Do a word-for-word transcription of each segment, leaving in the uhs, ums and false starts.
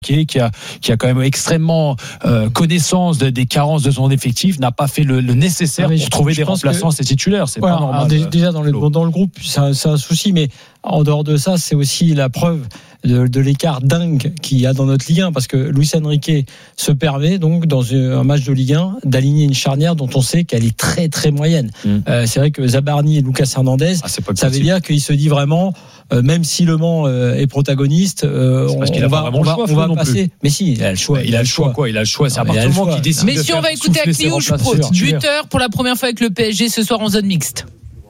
qui a qui a quand même extrêmement euh, connaissance de, des carences de son effectif, n'a pas fait le, le nécessaire ah, pour trouver des remplaçants à ses titulaires. C'est voilà, pas normal. Alors, déjà dans le dans le groupe, c'est un, c'est un souci, mais en dehors de ça, c'est aussi la preuve de, de l'écart dingue qu'il y a dans notre Ligue un, parce que Luis Enrique se permet donc dans un match de Ligue un d'aligner une charnière dont on sait qu'elle est très très moyenne. Mmh. Euh, c'est vrai que Zabarni et Lucas Hernandez, ah, ça veut dire qu'il se dit vraiment, euh, même si Le Mans euh, est protagoniste, euh, c'est parce on, qu'il a on pas va, vraiment on le va, choix, on va non passer. Plus. Mais si, il a le choix. Il, il a le choix, choix quoi Il a le choix. C'est à partir du moment qu'il décide. Mais si on va écouter Akliouche, buteur pour la première fois avec le P S G ce soir en zone mixte.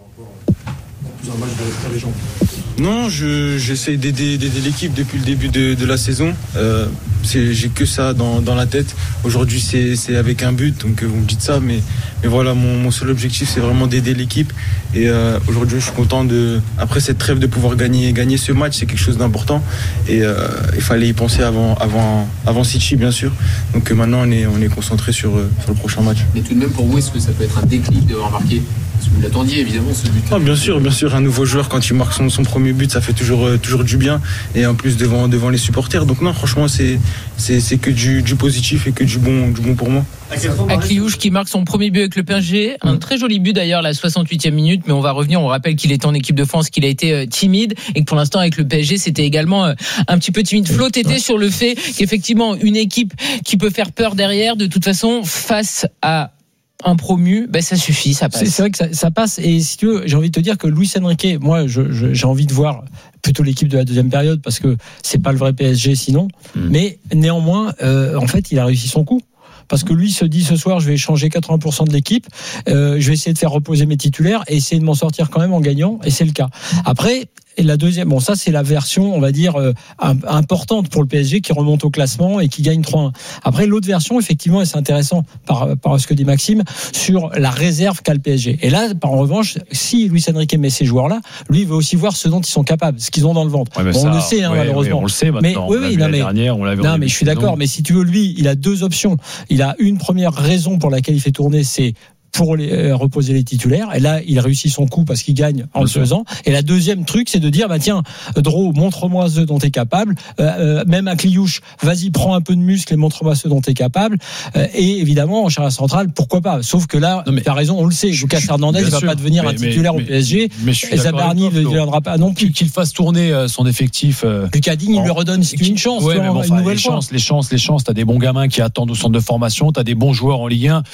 Non, je, j'essaie d'aider, d'aider l'équipe depuis le début de, de la saison. Euh, c'est, j'ai que ça dans, dans la tête. Aujourd'hui, c'est, c'est avec un but, donc vous me dites ça, mais, mais voilà, mon, mon seul objectif, c'est vraiment d'aider l'équipe. Et euh, aujourd'hui, je suis content de, après cette trêve, de pouvoir gagner, gagner ce match. C'est quelque chose d'important. Et euh, il fallait y penser avant, avant, avant City, bien sûr. Donc maintenant, on est, on est concentré sur, sur le prochain match. Mais tout de même, pour vous, est-ce que ça peut être un déclic d'avoir marqué ? Vous l'attendiez évidemment ce but. Ah, bien sûr, bien sûr, un nouveau joueur quand il marque son, son premier but, ça fait toujours euh, toujours du bien, et en plus devant devant les supporters. Donc non, franchement, c'est c'est c'est que du, du positif et que du bon du bon pour moi. Akliouche qui marque son premier but avec le P S G, un très joli but d'ailleurs, la soixante-huitième minute, mais on va revenir, on rappelle qu'il était en équipe de France, qu'il a été euh, timide, et que pour l'instant avec le P S G c'était également euh, un petit peu timide. Flo, t'étais sur le fait qu'effectivement une équipe qui peut faire peur derrière, de toute façon face à un promu, ben ça suffit, ça passe. C'est, c'est vrai que ça, ça passe, et si tu veux, j'ai envie de te dire que Luis Enrique, moi, je, je, j'ai envie de voir plutôt l'équipe de la deuxième période, parce que c'est pas le vrai P S G sinon, mmh. mais néanmoins, euh, en fait, il a réussi son coup. Parce que lui se dit ce soir, je vais changer quatre-vingts pour cent de l'équipe, euh, je vais essayer de faire reposer mes titulaires et essayer de m'en sortir quand même en gagnant, et c'est le cas. Après, et la deuxième, bon ça c'est la version, on va dire euh, importante pour le P S G qui remonte au classement et qui gagne trois un. Après l'autre version, effectivement, et c'est intéressant par par ce que dit Maxime, sur la réserve qu'a le P S G. Et là, par en revanche, si Luis Enrique met ces joueurs-là, lui il veut aussi voir ce dont ils sont capables, ce qu'ils ont dans le ventre. Ouais, bon, ça, on le sait, hein, ouais, malheureusement. Ouais, on le sait maintenant. Mais on oui, oui, non, mais dernière, on l'avait non, mais je suis d'accord. Mais si tu veux, lui, il a deux options. Il a une première raison pour laquelle il fait tourner, c'est pour les, euh, reposer les titulaires, et là il réussit son coup parce qu'il gagne en le faisant. Et la deuxième truc, c'est de dire bah tiens, Dro, montre-moi ce dont tu es capable, euh, euh, même à Akliouche, vas-y, prends un peu de muscle et montre-moi ce dont tu es capable, euh, et évidemment en charnière centrale, pourquoi pas, sauf que là tu as raison, on le sait, Lucas Hernandez il va sûr, pas devenir mais, un titulaire mais, au P S G, mais, mais et Zabarni ne deviendra pas non plus. Qu'il fasse tourner son effectif, euh, Lucas Digne il lui redonne une chance, ouais, tu vois, bon, une enfin, nouvelle les fois. chances, les chances, les chances, t'as des bons gamins qui attendent au centre de formation, t'as des bons joueurs en Ligue un.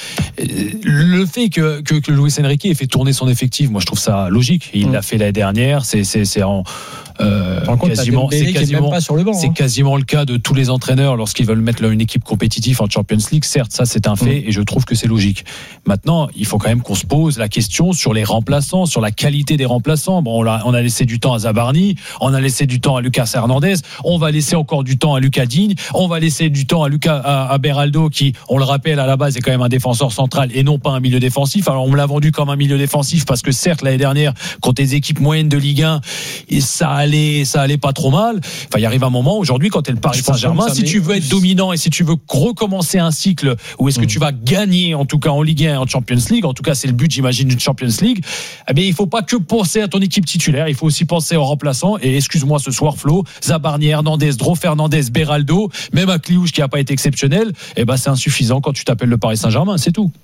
Le fait que, que que Luis Enrique ait fait tourner son effectif, moi je trouve ça logique. Il mmh. l'a fait l'année dernière. C'est c'est c'est en euh, quasiment c'est quasiment pas sur le banc, c'est hein. quasiment le cas de tous les entraîneurs lorsqu'ils veulent mettre une équipe compétitive en Champions League. Certes, ça c'est un fait mmh. et je trouve que c'est logique. Maintenant, il faut quand même qu'on se pose la question sur les remplaçants, sur la qualité des remplaçants. Bon, on a, on a laissé du temps à Zabarni, on a laissé du temps à Lucas Hernandez, on va laisser encore du temps à Lucas Digne, on va laisser du temps à Lucas à, à Beraldo qui, on le rappelle, à la base est quand même un défenseur central et non pas un milieu défensif. Alors on me l'a vendu comme un milieu défensif parce que certes l'année dernière contre les équipes moyennes de Ligue un, et ça allait, ça allait pas trop mal. Enfin, il arrive un moment aujourd'hui quand t'es le Paris Saint-Germain, si tu veux être dominant et si tu veux recommencer un cycle où est-ce que tu vas gagner en tout cas en Ligue un et en Champions League, en tout cas c'est le but j'imagine d'une Champions League, eh bien il faut pas que penser à ton équipe titulaire, il faut aussi penser aux remplaçants. Et excuse-moi ce soir Flo, Zabarni, Hernandez, Dro Fernandez, Beraldo, même Akliouche qui a pas été exceptionnel, eh ben c'est insuffisant quand tu t'appelles le Paris Saint-Germain, c'est tout.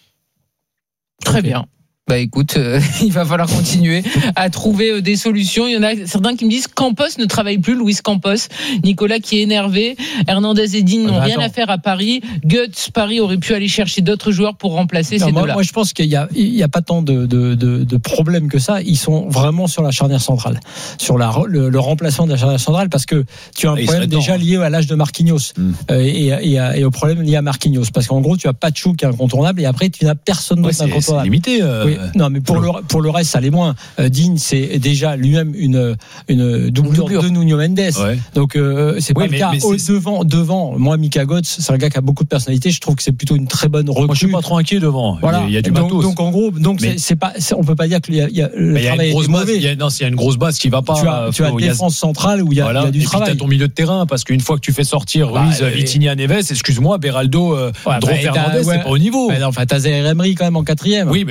Très okay. bien. Bah écoute, euh, il va falloir continuer à trouver euh, des solutions. Il y en a certains qui me disent Campos ne travaille plus, Luis Campos. Nicolas qui est énervé. Hernandez et Digne n'ont bah, rien attends. à faire à Paris. Guts, Paris aurait pu aller chercher d'autres joueurs pour remplacer non, ces moi, deux-là. Moi, je pense qu'il y a, il y a pas tant de, de, de, de problèmes que ça. Ils sont vraiment sur la charnière centrale, sur la, le, le remplacement de la charnière centrale, parce que tu as un et problème déjà lié à l'âge de Marquinhos mm. euh, et, et, et, et au problème lié à Marquinhos, parce qu'en gros, tu as Pacho qui est incontournable et après tu n'as personne d'autre ouais, incontournable. C'est limité. Euh... Oui, non, mais pour le pour le reste, ça l'est moins. Euh, Digne, c'est déjà lui-même une une doublure de Nuno Mendes. Ouais. Donc euh, c'est pas oui, le mais, cas. Mais Au, devant, devant, moi, Mika Götze, c'est un gars qui a beaucoup de personnalité. Je trouve que c'est plutôt une très bonne recrue. Moi, je suis pas trop inquiet devant. Voilà. Il y a du donc, matos. donc en gros, donc mais, c'est, c'est pas, c'est, on peut pas dire qu'il y a, il y a le mais travail il y a une grosse est mauvais. Base, il y a, non, s'il y a une grosse base qui va pas. Tu as, tu as la défense centrale où il y a, voilà. il y a du et travail. Et puis t'as ton milieu de terrain, parce qu'une fois que tu fais sortir bah, Ruiz, Vitinha, Neves, excuse-moi, Beraldo, euh, ouais, Dro bah, Fernandez, ouais, c'est pas au niveau. Bah, non, enfin, t'as Zaire Emery quand même en quatrième. Oui, mais bah, t'en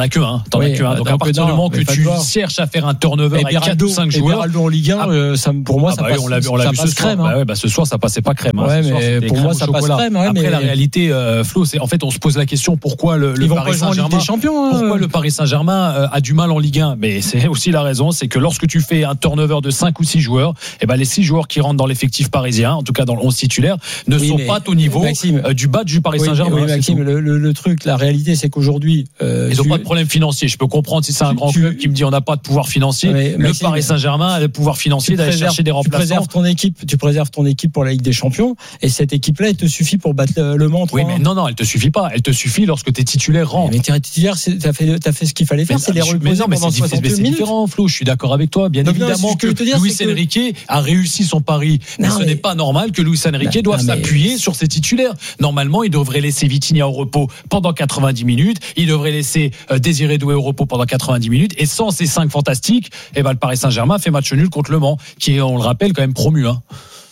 as que un. T'en Oui, as que un. Donc donc, à partir non, du moment mais que pas tu de voir. cherches à faire un turnover Et avec quatre Beraldo, ou cinq et joueurs. Beraldo en Ligue un, Ah, euh, ça, pour moi, ah ça bah passe. oui, on l'a vu, on l'a ça vu ce passe soir. crème. Hein. Bah ouais, bah ce soir ça passait pas crème. Hein. Ouais, Ce soir, mais c'était pour crème moi, au ça passe chocolat. crème, ouais, Après mais- la réalité, euh, Flo, c'est en fait on se pose la question pourquoi le, le Ils vont Paris pas jouer en Ligue Saint-Germain, des Champions. Hein. pourquoi le Paris Saint-Germain euh, a du mal en Ligue un. Mais c'est aussi la raison, c'est que lorsque tu fais un turnover de cinq ou six joueurs, et ben les six joueurs qui rentrent dans l'effectif parisien, en tout cas dans le onze titulaire, ne Oui, sont mais- pas au niveau Maxime, euh, du bas du Paris Oui, Saint-Germain. oui, c'est Maxime, tout. le, le, le truc, la réalité, c'est qu'aujourd'hui, euh, Ils n'ont tu- pas de problème financier. Je peux comprendre si c'est un tu- grand tu- club qui me dit on n'a pas de pouvoir financier. Ouais, le Maxime, Paris Saint-Germain a le pouvoir financier tu d'aller préserves- chercher des tu remplaçants. préserves ton équipe, tu préserves ton équipe pour la Ligue des Champions, et cette équipe-là, elle te suffit pour battre le, le Mans. Oui, trois un. mais non, non, elle te suffit pas. Elle te suffit lorsque tes titulaires rentrent. Mais t'es titulaire, c'est- t'as fait, t'as fait ce qu'il fallait faire, c'est les Mais reposer non, mais pendant c'est difficile, mais soixante c'est minutes. différent, Flo. Je suis d'accord avec toi. Bien Donc, non, évidemment ce que je que veux te dire, Luis c'est que- Enrique a réussi son pari. Mais Non, ce mais- n'est pas normal que Luis Enrique Non, doive non, mais- s'appuyer sur ses titulaires. Normalement, il devrait laisser Vitinha au repos pendant quatre-vingt-dix minutes. Il devrait laisser euh, Désiré Doué au repos pendant quatre-vingt-dix minutes. Et sans ces cinq fantastiques, eh ben, le Paris Saint-Germain fait match nul contre le Mans, qui est, on le rappelle, quand même promu. Hein.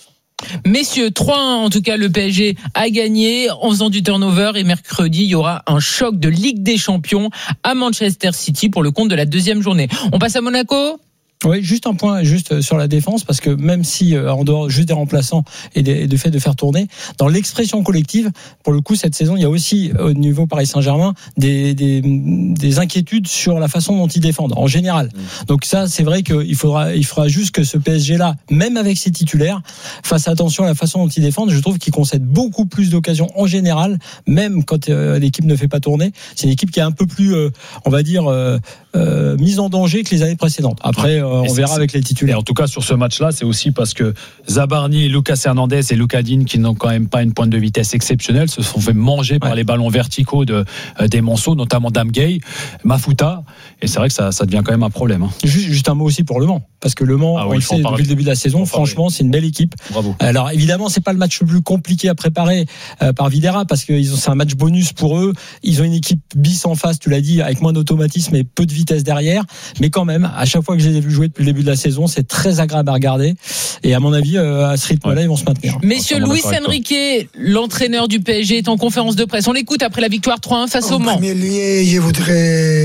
Messieurs, trois un en tout cas, le P S G a gagné en faisant du turnover et mercredi, il y aura un choc de Ligue des Champions à Manchester City pour le compte de la deuxième journée. On passe à Monaco ? Oui, juste un point, juste sur la défense, parce que même si euh, en dehors juste des remplaçants et des, de fait de faire tourner, dans l'expression collective, pour le coup cette saison, il y a aussi au niveau Paris Saint-Germain des, des, des inquiétudes sur la façon dont ils défendent en général. Donc ça, c'est vrai qu'il faudra, il faudra juste que ce P S G-là, même avec ses titulaires, fasse attention à la façon dont ils défendent. Je trouve qu'ils concèdent beaucoup plus d'occasions en général, même quand euh, l'équipe ne fait pas tourner. C'est une équipe qui est un peu plus, euh, on va dire, euh, euh, mise en danger que les années précédentes. Après. Euh, on verra avec les titulaires. Et en tout cas, sur ce match-là, c'est aussi parce que Zabarni, Lucas Hernandez et Lucas Digne, qui n'ont quand même pas une pointe de vitesse exceptionnelle, se sont fait manger par ouais. les ballons verticaux de, euh, des Monceaux, notamment Dame Gay, Mafuta. Et c'est vrai que ça, ça devient quand même un problème. Hein. Juste, juste un mot aussi pour Le Mans. Parce que Le Mans, Ah oui, on le faut en sait parler. depuis le début de la saison, franchement, c'est une belle équipe. Bravo. Alors évidemment, c'est pas le match le plus compliqué à préparer euh, par Videra, parce que ils ont, c'est un match bonus pour eux. Ils ont une équipe bis en face, tu l'as dit, avec moins d'automatisme et peu de vitesse derrière. Mais quand même, à chaque fois que je les ai vus jouer depuis le début de la saison, c'est très agréable à regarder. Et à mon avis, euh, à ce rythme-là, Ouais. ils vont se maintenir. Messieurs, Entièrement Luis d'accord avec toi. Enrique, l'entraîneur du P S G, est en conférence de presse. On l'écoute après la victoire trois un face au En Mans. premier lieu, je voudrais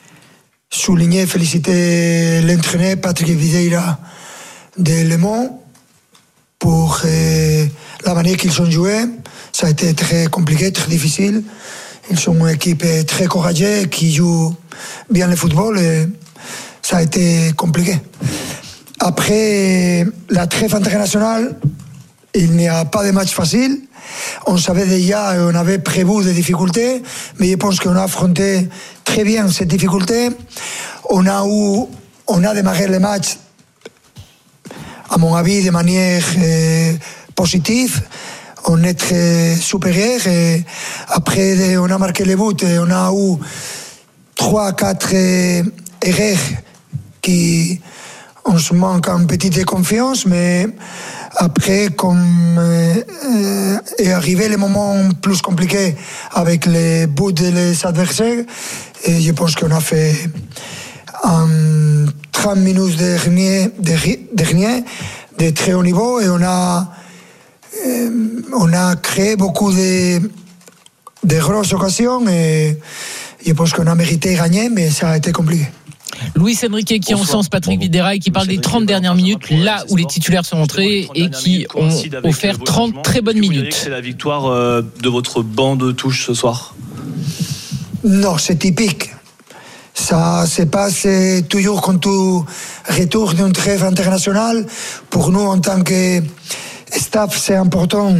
souligner, féliciter l'entraîneur Patrick Vieira de Le Mans pour euh, la manière qu'ils ont joué. Ça a été très compliqué, très difficile. Ils sont une équipe très courageuse qui joue bien le football et ça a été compliqué. Après la trêve internationale, il n'y a pas de match facile. On savait déjà, on avait prévu des difficultés, mais je pense qu'on a affronté très bien ces difficultés. On a eu, on a démarré le match, à mon avis, de manière euh, positive. On est très supérieur. Et après, on a marqué le but et on a eu trois, quatre euh, erreurs qui on se manque un petit de confiance, mais après, comme euh, est arrivé le moment plus compliqué avec les buts des adversaires, et je pense qu'on a fait en trente minutes dernier, dernier de très haut niveau et on a, euh, on a créé beaucoup de, de grosses occasions et je pense qu'on a mérité de gagner, mais ça a été compliqué. Luis Enrique qui encense Patrick Vieira et qui parle des trente dernières minutes, là où les titulaires sont entrés et qui ont offert trente très bonnes minutes. C'est la victoire de votre banc de touche ce soir? Non, c'est typique. Ça se passe toujours quand tu retournes d'une trêve internationale. Pour nous, en tant que staff, c'est important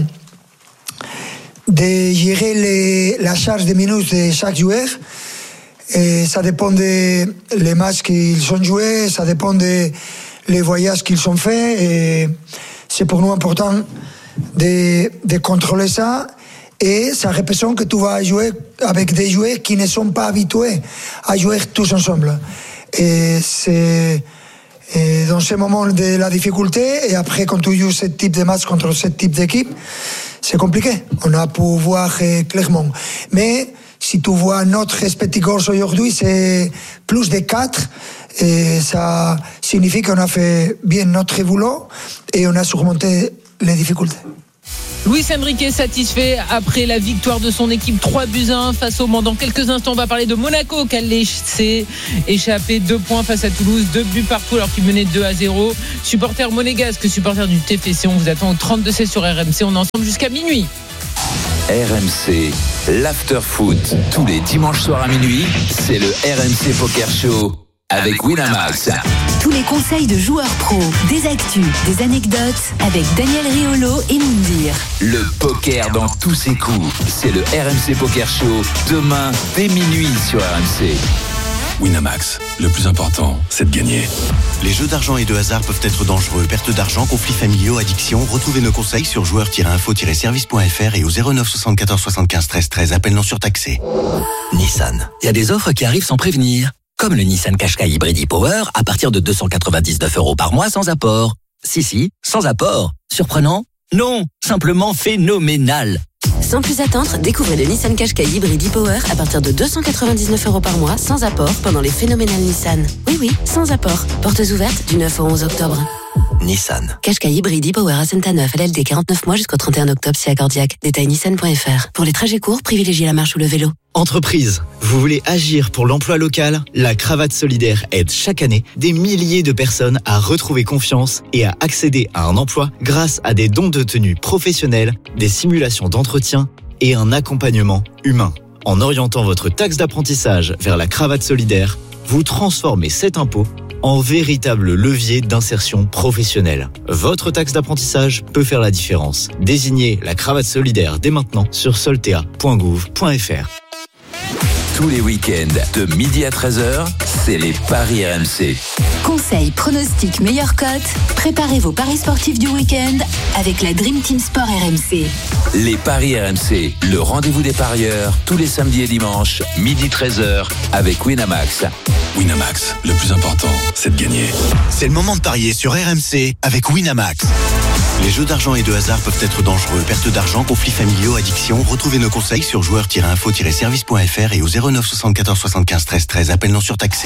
de gérer les, la charge de minutes de chaque joueur. Et ça dépend des les matchs qu'ils ont joués, ça dépend des les voyages qu'ils ont faits. Et c'est pour nous important de, de contrôler ça. Et ça représente que tu vas jouer avec des joueurs qui ne sont pas habitués à jouer tous ensemble. Et c'est et dans ce moment de la difficulté, et après quand tu joues ce type de match contre ce type d'équipe, c'est compliqué. On a pu voir euh, clairement. Mais si tu vois notre respectif goals aujourd'hui, c'est plus de quatre. Et ça signifie qu'on a fait bien notre boulot et on a surmonté les difficultés. Luis Enrique est satisfait après la victoire de son équipe trois buts à un face au Mans. Dans quelques instants, on va parler de Monaco qui a laissé échapper deux points face à Toulouse, deux buts partout alors qu'il menait deux à zéro. Supporter monégasque, supporter du T F C, on vous attend au trente-deux seize sur R M C. On est ensemble jusqu'à minuit. R M C, l'after-foot, tous les dimanches soirs à minuit, c'est le R M C Poker Show avec Winamax. Tous les conseils de joueurs pros, des actus, des anecdotes avec Daniel Riolo et Moundir. Le poker dans tous ses coups, c'est le R M C Poker Show, demain dès minuit sur R M C. Winamax, le plus important, c'est de gagner. Les jeux d'argent et de hasard peuvent être dangereux. Perte d'argent, conflits familiaux, addiction. Retrouvez nos conseils sur joueurs tiret info tiret service point f r et au zéro neuf soixante-quatorze soixante-quinze treize treize. Appel non surtaxé. Nissan. Il y a des offres qui arrivent sans prévenir. Comme le Nissan Qashqai Hybrid e-Power à partir de deux cent quatre-vingt-dix-neuf euros par mois sans apport. Si, si, sans apport. Surprenant? Non, simplement phénoménal. Sans plus attendre, découvrez le Nissan Qashqai Hybrid e-Power à partir de deux cent quatre-vingt-dix-neuf euros par mois sans apport pendant les phénoménales Nissan. Oui, oui, sans apport. Portes ouvertes du neuf au onze octobre. Nissan. Qashqai Hybrid e-Power à Saint-Neuf, L L D quarante-neuf mois jusqu'au trente et un octobre si accordiaque. Détail nissan point f r. Pour les trajets courts, privilégiez la marche ou le vélo. Entreprise, vous voulez agir pour l'emploi local? La Cravate Solidaire aide chaque année des milliers de personnes à retrouver confiance et à accéder à un emploi grâce à des dons de tenue professionnels, des simulations d'entretien et un accompagnement humain. En orientant votre taxe d'apprentissage vers la Cravate Solidaire, vous transformez cet impôt en véritable levier d'insertion professionnelle. Votre taxe d'apprentissage peut faire la différence. Désignez la Cravate Solidaire dès maintenant sur soltea point gouv point f r. Tous les week-ends, de midi à treize heures, c'est les Paris R M C. Conseils, pronostics, meilleures cotes. Préparez vos paris sportifs du week-end avec la Dream Team Sport R M C. Les Paris R M C, le rendez-vous des parieurs, tous les samedis et dimanches, midi treize heures, avec Winamax. Winamax, le plus important, c'est de gagner. C'est le moment de parier sur R M C avec Winamax. Les jeux d'argent et de hasard peuvent être dangereux. Perte d'argent, conflits familiaux, addiction. Retrouvez nos conseils sur joueurs tiret info tiret service point f r et au zéro neuf soixante-quatorze soixante-quinze treize treize. Appel non surtaxé.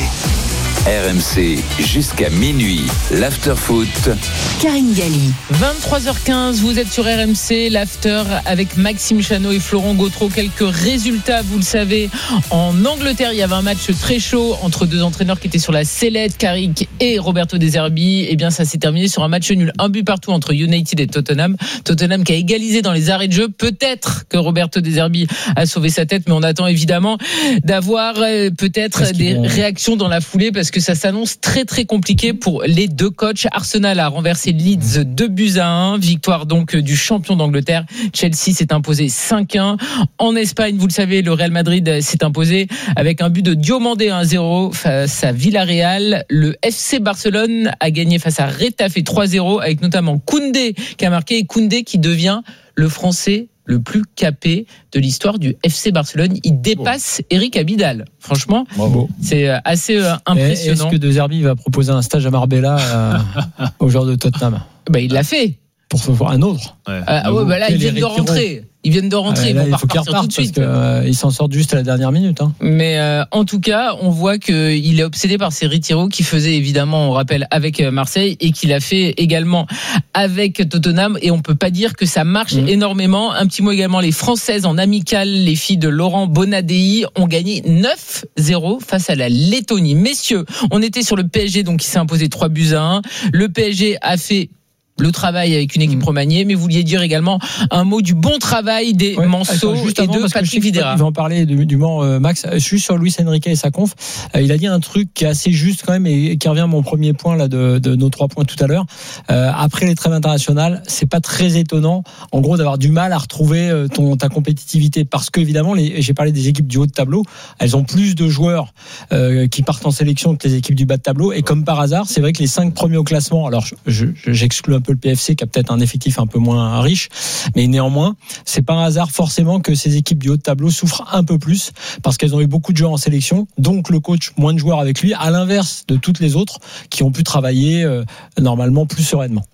R M C, jusqu'à minuit, l'after-foot. Karine Galli. vingt-trois heures quinze, vous êtes sur R M C, l'after avec Maxime Chanot et Florent Gautreau. Quelques résultats, vous le savez. En Angleterre, il y avait un match très chaud entre deux entraîneurs qui étaient sur la sellette, Carrick et Roberto De Zerbi. Eh bien, ça s'est terminé sur un match nul, un but partout entre United et Tottenham. Tottenham qui a égalisé dans les arrêts de jeu. Peut-être que Roberto De Zerbi a sauvé sa tête, mais on attend évidemment d'avoir euh, peut-être des vont... réactions dans la foulée parce que ça s'annonce très très compliqué pour les deux coachs. Arsenal a renversé Leeds deux buts à un. Victoire donc du champion d'Angleterre. Chelsea s'est imposé cinq un. En Espagne, vous le savez, le Real Madrid s'est imposé avec un but de Diomandé un zéro face à Villarreal. Le F C Barcelone a gagné face à Retafe trois zéro avec notamment Koundé qui a marqué et Koundé qui devient le Français le plus capé de l'histoire du F C Barcelone. Il dépasse bon. Eric Abidal. Franchement, Bravo. C'est assez impressionnant. Est-ce que De Zerbi va proposer un stage à Marbella euh, aux joueurs de Tottenham? Bah, il l'a fait. Pour se voir un autre. Ouais. Euh, ouais, bah là, ils viennent de rentrer. Ils viennent de rentrer. Ah, là, ils vont il faut pas repartir tout de suite. Parce que, euh, ils s'en sortent juste à la dernière minute. Hein. Mais euh, en tout cas, on voit qu'il est obsédé par ces retiros qu'il faisait évidemment, on rappelle, avec Marseille et qu'il a fait également avec Tottenham. Et on peut pas dire que ça marche mmh. énormément. Un petit mot également, les Françaises en amical, les filles de Laurent Bonadei ont gagné neuf zéro face à la Lettonie. Messieurs, on était sur le P S G, donc qui s'est imposé trois buts à un. Le P S G a fait le travail avec une équipe mmh. remaniée, mais vous vouliez dire également un mot du bon travail des ouais, Manceau et de Patrick Vieira. Il va en parler du, du Mans, euh, Max. Je suis sur Luis Enrique et sa conf. Euh, il a dit un truc qui est assez juste quand même et qui revient à mon premier point là de, de nos trois points tout à l'heure. Euh, après les trêves internationales, c'est pas très étonnant, en gros, d'avoir du mal à retrouver ton ta compétitivité parce que évidemment, les, j'ai parlé des équipes du haut de tableau, elles ont plus de joueurs euh, qui partent en sélection que les équipes du bas de tableau. Et comme par hasard, c'est vrai que les cinq premiers au classement, alors je, je, j'exclus un peu le P F C qui a peut-être un effectif un peu moins riche, mais néanmoins, c'est pas un hasard forcément que ces équipes du haut de tableau souffrent un peu plus parce qu'elles ont eu beaucoup de joueurs en sélection, donc le coach moins de joueurs avec lui, à l'inverse de toutes les autres qui ont pu travailler euh, normalement plus sereinement.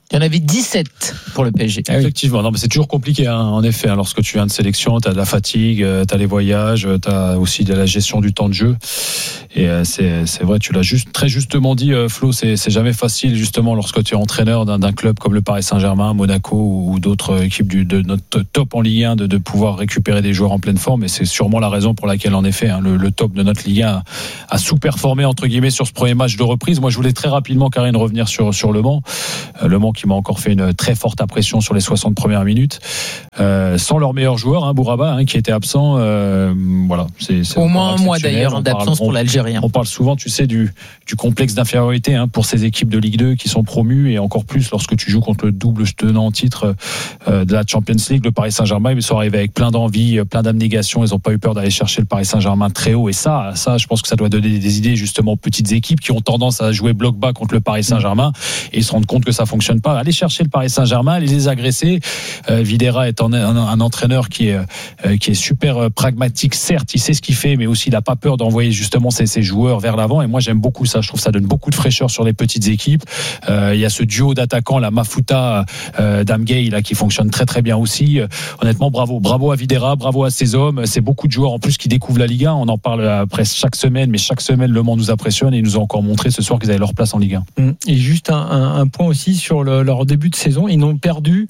Il y en avait dix-sept pour le P S G. Ah oui. Effectivement, non, mais c'est toujours compliqué, hein, en effet. Hein, lorsque tu viens de sélection, tu as de la fatigue, tu as les voyages, tu as aussi de la gestion du temps de jeu. Et euh, c'est, c'est vrai, tu l'as juste, très justement dit, euh, Flo, c'est, c'est jamais facile, justement, lorsque tu es entraîneur d'un, d'un club comme le Paris Saint-Germain, Monaco ou, ou d'autres équipes du, de notre top en Ligue un, de, de pouvoir récupérer des joueurs en pleine forme. Et c'est sûrement la raison pour laquelle, en effet, hein, le, le top de notre Ligue un a, a sous-performé, entre guillemets, sur ce premier match de reprise. Moi, je voulais très rapidement, Karine, revenir sur, sur Le Mans. Euh, Le Mans qui m'a encore fait une très forte impression sur les soixante premières minutes, euh, sans leur meilleur joueur, hein, Bouraba, hein, qui était absent. Euh, voilà, c'est, c'est au moins un mois d'ailleurs on d'absence parle, pour l'Algérien. On, on parle souvent, tu sais, du, du complexe d'infériorité, hein, pour ces équipes de Ligue deux qui sont promues, et encore plus lorsque tu joues contre le double tenant en titre euh, de la Champions League, le Paris Saint-Germain. Ils sont arrivés avec plein d'envie, plein d'abnégation. Ils n'ont pas eu peur d'aller chercher le Paris Saint-Germain très haut. Et ça, ça, je pense que ça doit donner des idées justement aux petites équipes qui ont tendance à jouer bloc bas contre le Paris Saint-Germain et ils se rendent compte que ça fonctionne pas. Aller chercher le Paris Saint-Germain, aller les agresser. Euh, Videra est un, un, un entraîneur qui est euh, qui est super pragmatique. Certes, il sait ce qu'il fait, mais aussi il a pas peur d'envoyer justement ses, ses joueurs vers l'avant. Et moi, j'aime beaucoup ça. Je trouve que ça donne beaucoup de fraîcheur sur les petites équipes. Euh, il y a ce duo d'attaquants, la Mafuta, euh, Damgay, là, qui fonctionne très très bien aussi. Euh, honnêtement, bravo, bravo à Videra, bravo à ses hommes. C'est beaucoup de joueurs en plus qui découvrent la Ligue un. On en parle après chaque semaine, mais chaque semaine Le Mans nous impressionne et ils nous ont encore montré ce soir qu'ils avaient leur place en Ligue un. Et juste un, un, un point aussi sur le, leur début de saison, ils n'ont perdu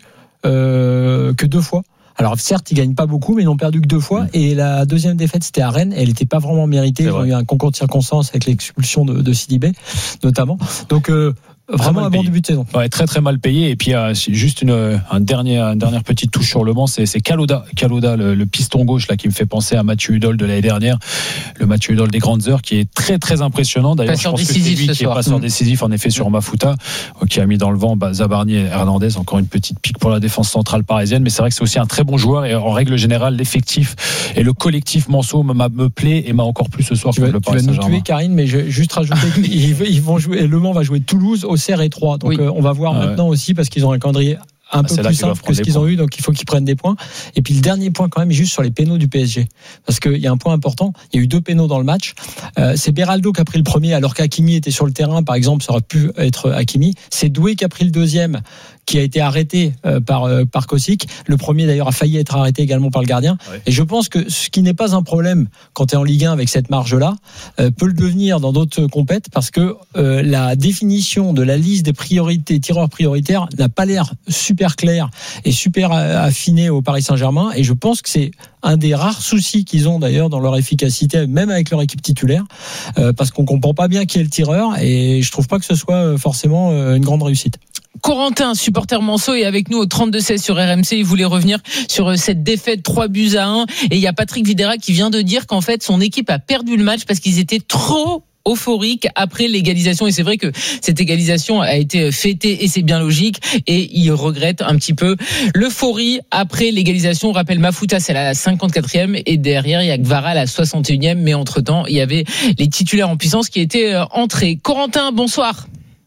euh, que deux fois. Alors certes, ils gagnent pas beaucoup, mais ils n'ont perdu que deux fois. Mmh. Et la deuxième défaite, c'était à Rennes. Elle n'était pas vraiment méritée. Ils ont eu un concours de circonstances avec l'expulsion de, de Sidibé, notamment. Donc euh, vraiment un bon début de saison. Ouais, très très mal payé. Et puis euh, juste une, un dernier, une dernière petite touche sur Le Mans, c'est, c'est Kaloda, Kaloda le, le piston gauche là qui me fait penser à Mathieu Hudol de l'année dernière, le Mathieu Hudol des grandes heures, qui est très très impressionnant. D'ailleurs, passeur je pense que c'est lui qui est passeur mmh. décisif en effet sur Mafuta, qui a mis dans le vent bah, Zabarni et Hernandez. Encore une petite pique pour la défense centrale parisienne, mais c'est vrai que c'est aussi un très bon joueur et en règle générale l'effectif et le collectif Manceau me, me plaît et m'a encore plus ce soir. Tu vas, le tu vas nous tuer, Karine, mais je vais juste rajouter qu'ils vont jouer. Le Mans va jouer Toulouse, Auxerre et Troyes. Donc oui. euh, on va voir ah maintenant ouais. aussi parce qu'ils ont un calendrier un ah, peu plus simple que ce qu'ils points. ont eu, donc il faut qu'ils prennent des points. Et puis le dernier point quand même, juste sur les pénaux du P S G, parce qu'il y a un point important, il y a eu deux pénaux dans le match. Euh, c'est Beraldo qui a pris le premier, alors qu'Hakimi était sur le terrain, par exemple, ça aurait pu être Hakimi. C'est Doué qui a pris le deuxième, qui a été arrêté euh, par euh, par Koscic. Le premier d'ailleurs a failli être arrêté également par le gardien. Ouais. Et je pense que ce qui n'est pas un problème quand tu es en Ligue un avec cette marge-là, euh, peut le devenir dans d'autres compètes, parce que euh, la définition de la liste des priorités, tireurs prioritaires, n'a pas l'air super clair et super affiné au Paris Saint-Germain, et je pense que c'est un des rares soucis qu'ils ont d'ailleurs dans leur efficacité, même avec leur équipe titulaire, euh, parce qu'on comprend pas bien qui est le tireur, et je trouve pas que ce soit forcément une grande réussite. Corentin, supporter Manceau, est avec nous au trente-deux seize sur R M C. Il voulait revenir sur cette défaite trois buts à un, et il y a Patrick Videra qui vient de dire qu'en fait son équipe a perdu le match parce qu'ils étaient trop euphorique après l'égalisation, et c'est vrai que cette égalisation a été fêtée et c'est bien logique, et il regrette un petit peu l'euphorie après l'égalisation. On rappelle, Mafuta c'est la cinquante-quatrième et derrière il y a Gvara la soixante et unième, mais entre temps il y avait les titulaires en puissance qui étaient entrés. Corentin, bonsoir.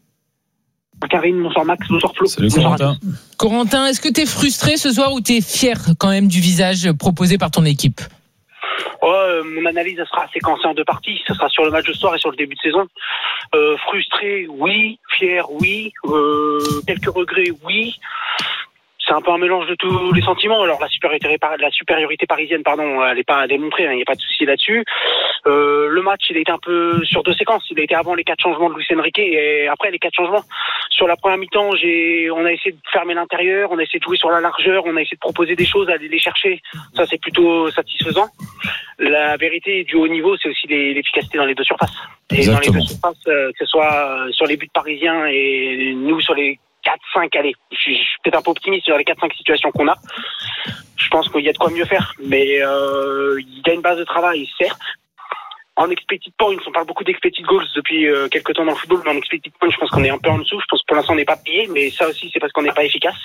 Karine, bonsoir Max, bonsoir Flo. Salut Corentin. Corentin, est-ce que tu es frustré ce soir ou tu es fier quand même du visage proposé par ton équipe? Oh, euh, mon analyse elle sera séquencée en deux parties. Ce sera sur le match de ce soir et sur le début de saison. Euh, frustré, oui. Fier, oui. Euh, quelques regrets, oui. C'est un peu un mélange de tous les sentiments. Alors la supériorité, la supériorité parisienne, pardon, elle n'est pas à démontrer, il hein, n'y a pas de souci là-dessus. Euh, le match, il a été un peu sur deux séquences. Il a été avant les quatre changements de Luis Enrique et après les quatre changements. Sur la première mi-temps, j'ai, on a essayé de fermer l'intérieur, on a essayé de jouer sur la largeur, on a essayé de proposer des choses, aller les chercher. Ça, c'est plutôt satisfaisant. La vérité du haut niveau, c'est aussi les, l'efficacité dans les deux surfaces. Et Exactement. Dans les deux surfaces, euh, que ce soit sur les buts parisiens et nous sur les quatre cinq, allez, je suis peut-être un peu optimiste sur les quatre cinq situations qu'on a. Je pense qu'il y a de quoi mieux faire, mais euh, il y a une base de travail, certes. En expected points, on parle beaucoup d'expected goals depuis euh, quelques temps dans le football, mais en expected points, je pense qu'on est un peu en dessous. Je pense que pour l'instant, on n'est pas payé, mais ça aussi, c'est parce qu'on n'est pas efficace.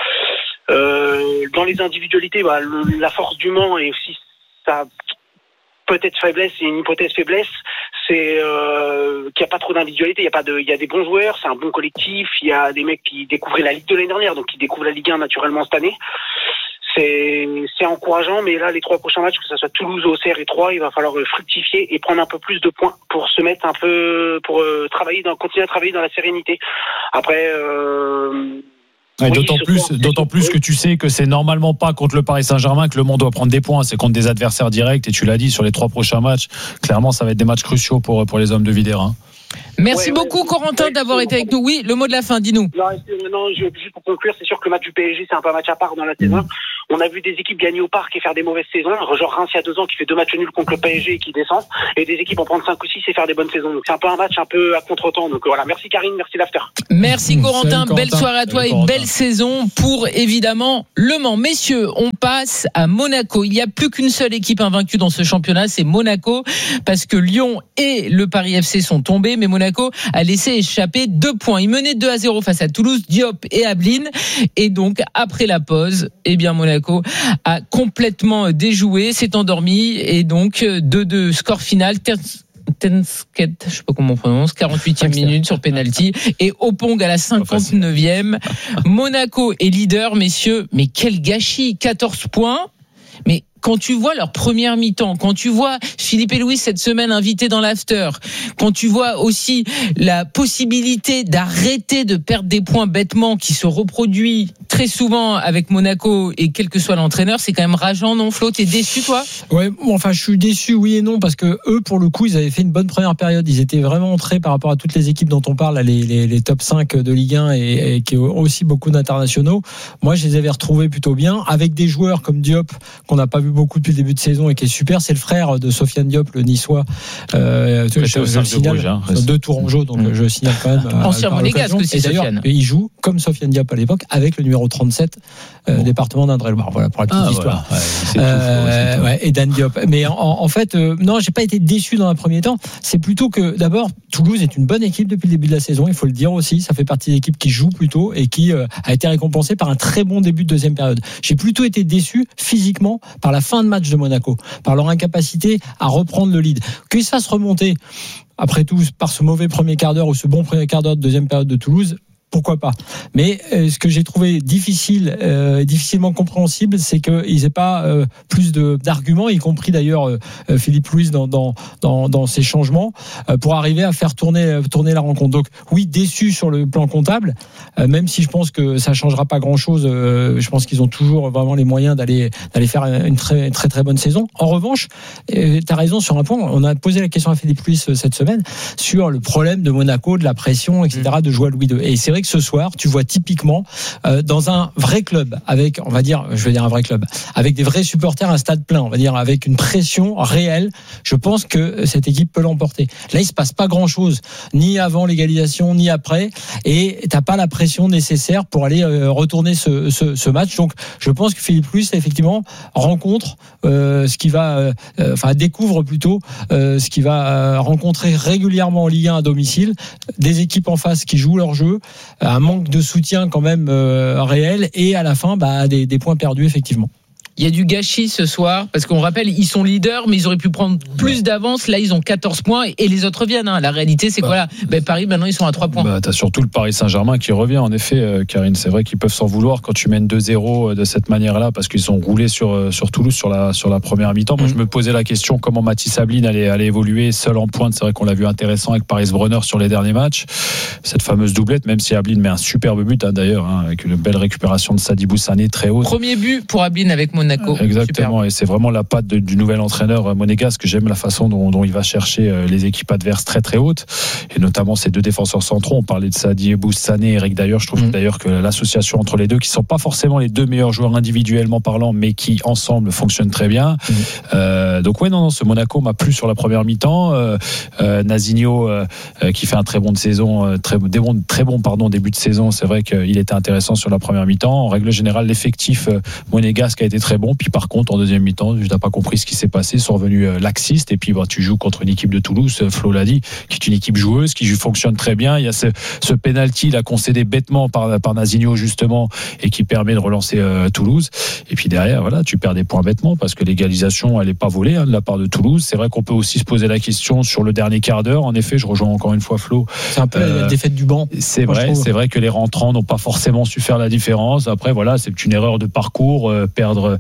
Euh, dans les individualités, bah, le, la force du Mans et aussi sa peut-être faiblesse, et une hypothèse faiblesse, c'est euh, qu'il n'y a pas trop d'individualité. Il y a pas de, il y a des bons joueurs, c'est un bon collectif. Il y a des mecs qui découvraient la Ligue de l'année dernière, donc qui découvrent la Ligue un naturellement cette année. C'est, c'est encourageant, mais là, les trois prochains matchs, que ce soit Toulouse, Auxerre et Troyes, il va falloir fructifier et prendre un peu plus de points pour se mettre un peu, pour euh, travailler dans, continuer à travailler dans la sérénité. Après, euh, Ouais, Oui, d'autant je plus, pense. d'autant plus que tu sais que c'est normalement pas contre le Paris Saint-Germain que le monde doit prendre des points, c'est contre des adversaires directs. Et tu l'as dit, sur les trois prochains matchs, clairement, ça va être des matchs cruciaux pour pour les hommes de Videra. Merci Ouais, beaucoup, ouais, Corentin, ouais, d'avoir été avec nous. Oui, le mot de la fin, dis-nous. Non, non, je, juste pour conclure, c'est sûr que le match du P S G, c'est un peu un match à part dans la saison. On a vu des équipes gagner au parc et faire des mauvaises saisons. Genre Reims il y a deux ans qui fait deux matchs nuls contre le P S G et qui descend. Et des équipes en prendre cinq ou six et faire des bonnes saisons. Donc c'est un peu un match un peu à contre-temps. Donc voilà, merci Karine, merci l'after. Merci Corentin, Salut, Corentin. belle soirée à toi Salut, et Corentin. belle saison pour évidemment Le Mans. Messieurs, on passe à Monaco. Il n'y a plus qu'une seule équipe invaincue dans ce championnat, c'est Monaco, parce que Lyon et le Paris F C sont tombés, mais Monaco a laissé échapper deux points. Il menait deux à zéro face à Toulouse, Diop et Ablin. Et donc, après la pause, eh bien, Monaco a complètement déjoué, s'est endormi, et donc deux deux score final. Tensket, je sais pas comment on prononce, quarante-huitième minute sur penalty, et Opong à la cinquante-neuvième. Monaco est leader, messieurs, mais quel gâchis, quatorze points. Mais quand tu vois leur première mi-temps, quand tu vois Philippe et Louis cette semaine invités dans l'after, quand tu vois aussi la possibilité d'arrêter de perdre des points bêtement qui se reproduit très souvent avec Monaco et quel que soit l'entraîneur, c'est quand même rageant, non Flo? T'es déçu toi? Ouais, bon, enfin je suis déçu, oui et non, parce que eux pour le coup ils avaient fait une bonne première période, ils étaient vraiment entrés par rapport à toutes les équipes dont on parle, les, les, les top cinq de Ligue un et, et qui ont aussi beaucoup d'internationaux. Moi je les avais retrouvés plutôt bien, avec des joueurs comme Diop qu'on n'a pas vu beaucoup depuis le début de saison et qui est super, c'est le frère de Sofiane Diop, le Niçois. Euh, je, je, je le signale, de Bruges, hein, deux tours en jeu, donc mmh. je signale quand même. Ancien monégasque aussi, Sofiane. Et il joue comme Sofiane Diop à l'époque avec le numéro trente-sept, euh, bon. département d'Indre-et-Loire. Voilà pour la petite ah, histoire. Voilà. Ouais, euh, tout, ouais, et Dan Diop. Mais en, en fait, euh, non, j'ai pas été déçu dans un premier temps. C'est plutôt que d'abord, Toulouse est une bonne équipe depuis le début de la saison. Il faut le dire aussi. Ça fait partie des équipes qui jouent plutôt et qui euh, a été récompensée par un très bon début de deuxième période. J'ai plutôt été déçu physiquement par la fin de match de Monaco, par leur incapacité à reprendre le lead. Qu'ils se fassent remonter, après tout, par ce mauvais premier quart d'heure ou ce bon premier quart d'heure de deuxième période de Toulouse, pourquoi pas. Mais euh, ce que j'ai trouvé difficile, euh, difficilement compréhensible, c'est qu'ils n'aient pas euh, plus de, d'arguments, y compris d'ailleurs euh, Philippe Louis dans, dans, dans, dans ses changements, euh, pour arriver à faire tourner, tourner la rencontre. Donc oui, déçu sur le plan comptable, euh, même si je pense que ça ne changera pas grand-chose. Euh, je pense qu'ils ont toujours vraiment les moyens d'aller, d'aller faire une très, très très bonne saison. En revanche, euh, tu as raison sur un point, on a posé la question à Philippe Louis cette semaine sur le problème de Monaco, de la pression, et cetera, de jouer à Louis deux. Et c'est vrai que ce soir, tu vois typiquement euh, dans un vrai club, avec, on va dire, je veux dire un vrai club, avec des vrais supporters, un stade plein, on va dire avec une pression réelle, je pense que cette équipe peut l'emporter. Là, il se passe pas grand-chose, ni avant l'égalisation, ni après, et t'as pas la pression nécessaire pour aller euh, retourner ce, ce, ce match. Donc, je pense que Philippe Louis, effectivement, rencontre euh, ce qui va, euh, enfin découvre plutôt euh, ce qui va euh, rencontrer régulièrement en Ligue un à domicile, des équipes en face qui jouent leur jeu, un manque de soutien quand même euh, réel, et à la fin bah, des, des points perdus effectivement. Il y a du gâchis ce soir, parce qu'on rappelle, ils sont leaders, mais ils auraient pu prendre plus d'avance. Là, ils ont quatorze points et les autres viennent. Hein. La réalité, c'est quoi là bah, Paris, maintenant, ils sont à trois points. Bah, tu as surtout le Paris Saint-Germain qui revient, en effet, euh, Karine. C'est vrai qu'ils peuvent s'en vouloir quand tu mènes deux zéro de cette manière-là, parce qu'ils sont roulés sur, sur Toulouse sur la, sur la première mi-temps. Moi, mmh. je me posais la question comment Mathis Ablin allait, allait évoluer seul en pointe. C'est vrai qu'on l'a vu intéressant avec Paris Brunner sur les derniers matchs. Cette fameuse doublette, même si Ablin met un superbe but, hein, d'ailleurs, hein, avec une belle récupération de Sadibou Sané très haute. Premier but pour Ablin avec Monaco. Exactement. Et c'est vraiment la patte de, du nouvel entraîneur monégasque. J'aime la façon dont, dont il va chercher les équipes adverses très très hautes, et notamment ces deux défenseurs centraux. On parlait de Sadibou Sané et Eric D'ailleurs. Je trouve mmh. d'ailleurs que l'association entre les deux, qui sont pas forcément les deux meilleurs joueurs individuellement parlant, mais qui ensemble fonctionnent très bien. Mmh. Euh, donc ouais, non, non, ce Monaco m'a plu sur la première mi-temps. Euh, euh, Nazinho euh, qui fait un très bon de saison, très, bon, très bon pardon début de saison. C'est vrai qu'il était intéressant sur la première mi-temps. En règle générale, l'effectif monégasque a été très bon. Puis par contre, en deuxième mi-temps, tu n'as pas compris ce qui s'est passé, ils sont revenus euh, laxistes, et puis bah, tu joues contre une équipe de Toulouse, Flo l'a dit, qui est une équipe joueuse, qui fonctionne très bien. Il y a ce, ce penalty là concédé bêtement par, par Nazinho justement, et qui permet de relancer euh, Toulouse. Et puis derrière, voilà, tu perds des points bêtement, parce que l'égalisation, elle n'est pas volée hein, de la part de Toulouse. C'est vrai qu'on peut aussi se poser la question sur le dernier quart d'heure. En effet, je rejoins encore une fois Flo. C'est un peu euh, la défaite du banc. C'est vrai, c'est vrai que les rentrants n'ont pas forcément su faire la différence. Après, voilà, c'est une erreur de parcours, euh, perdre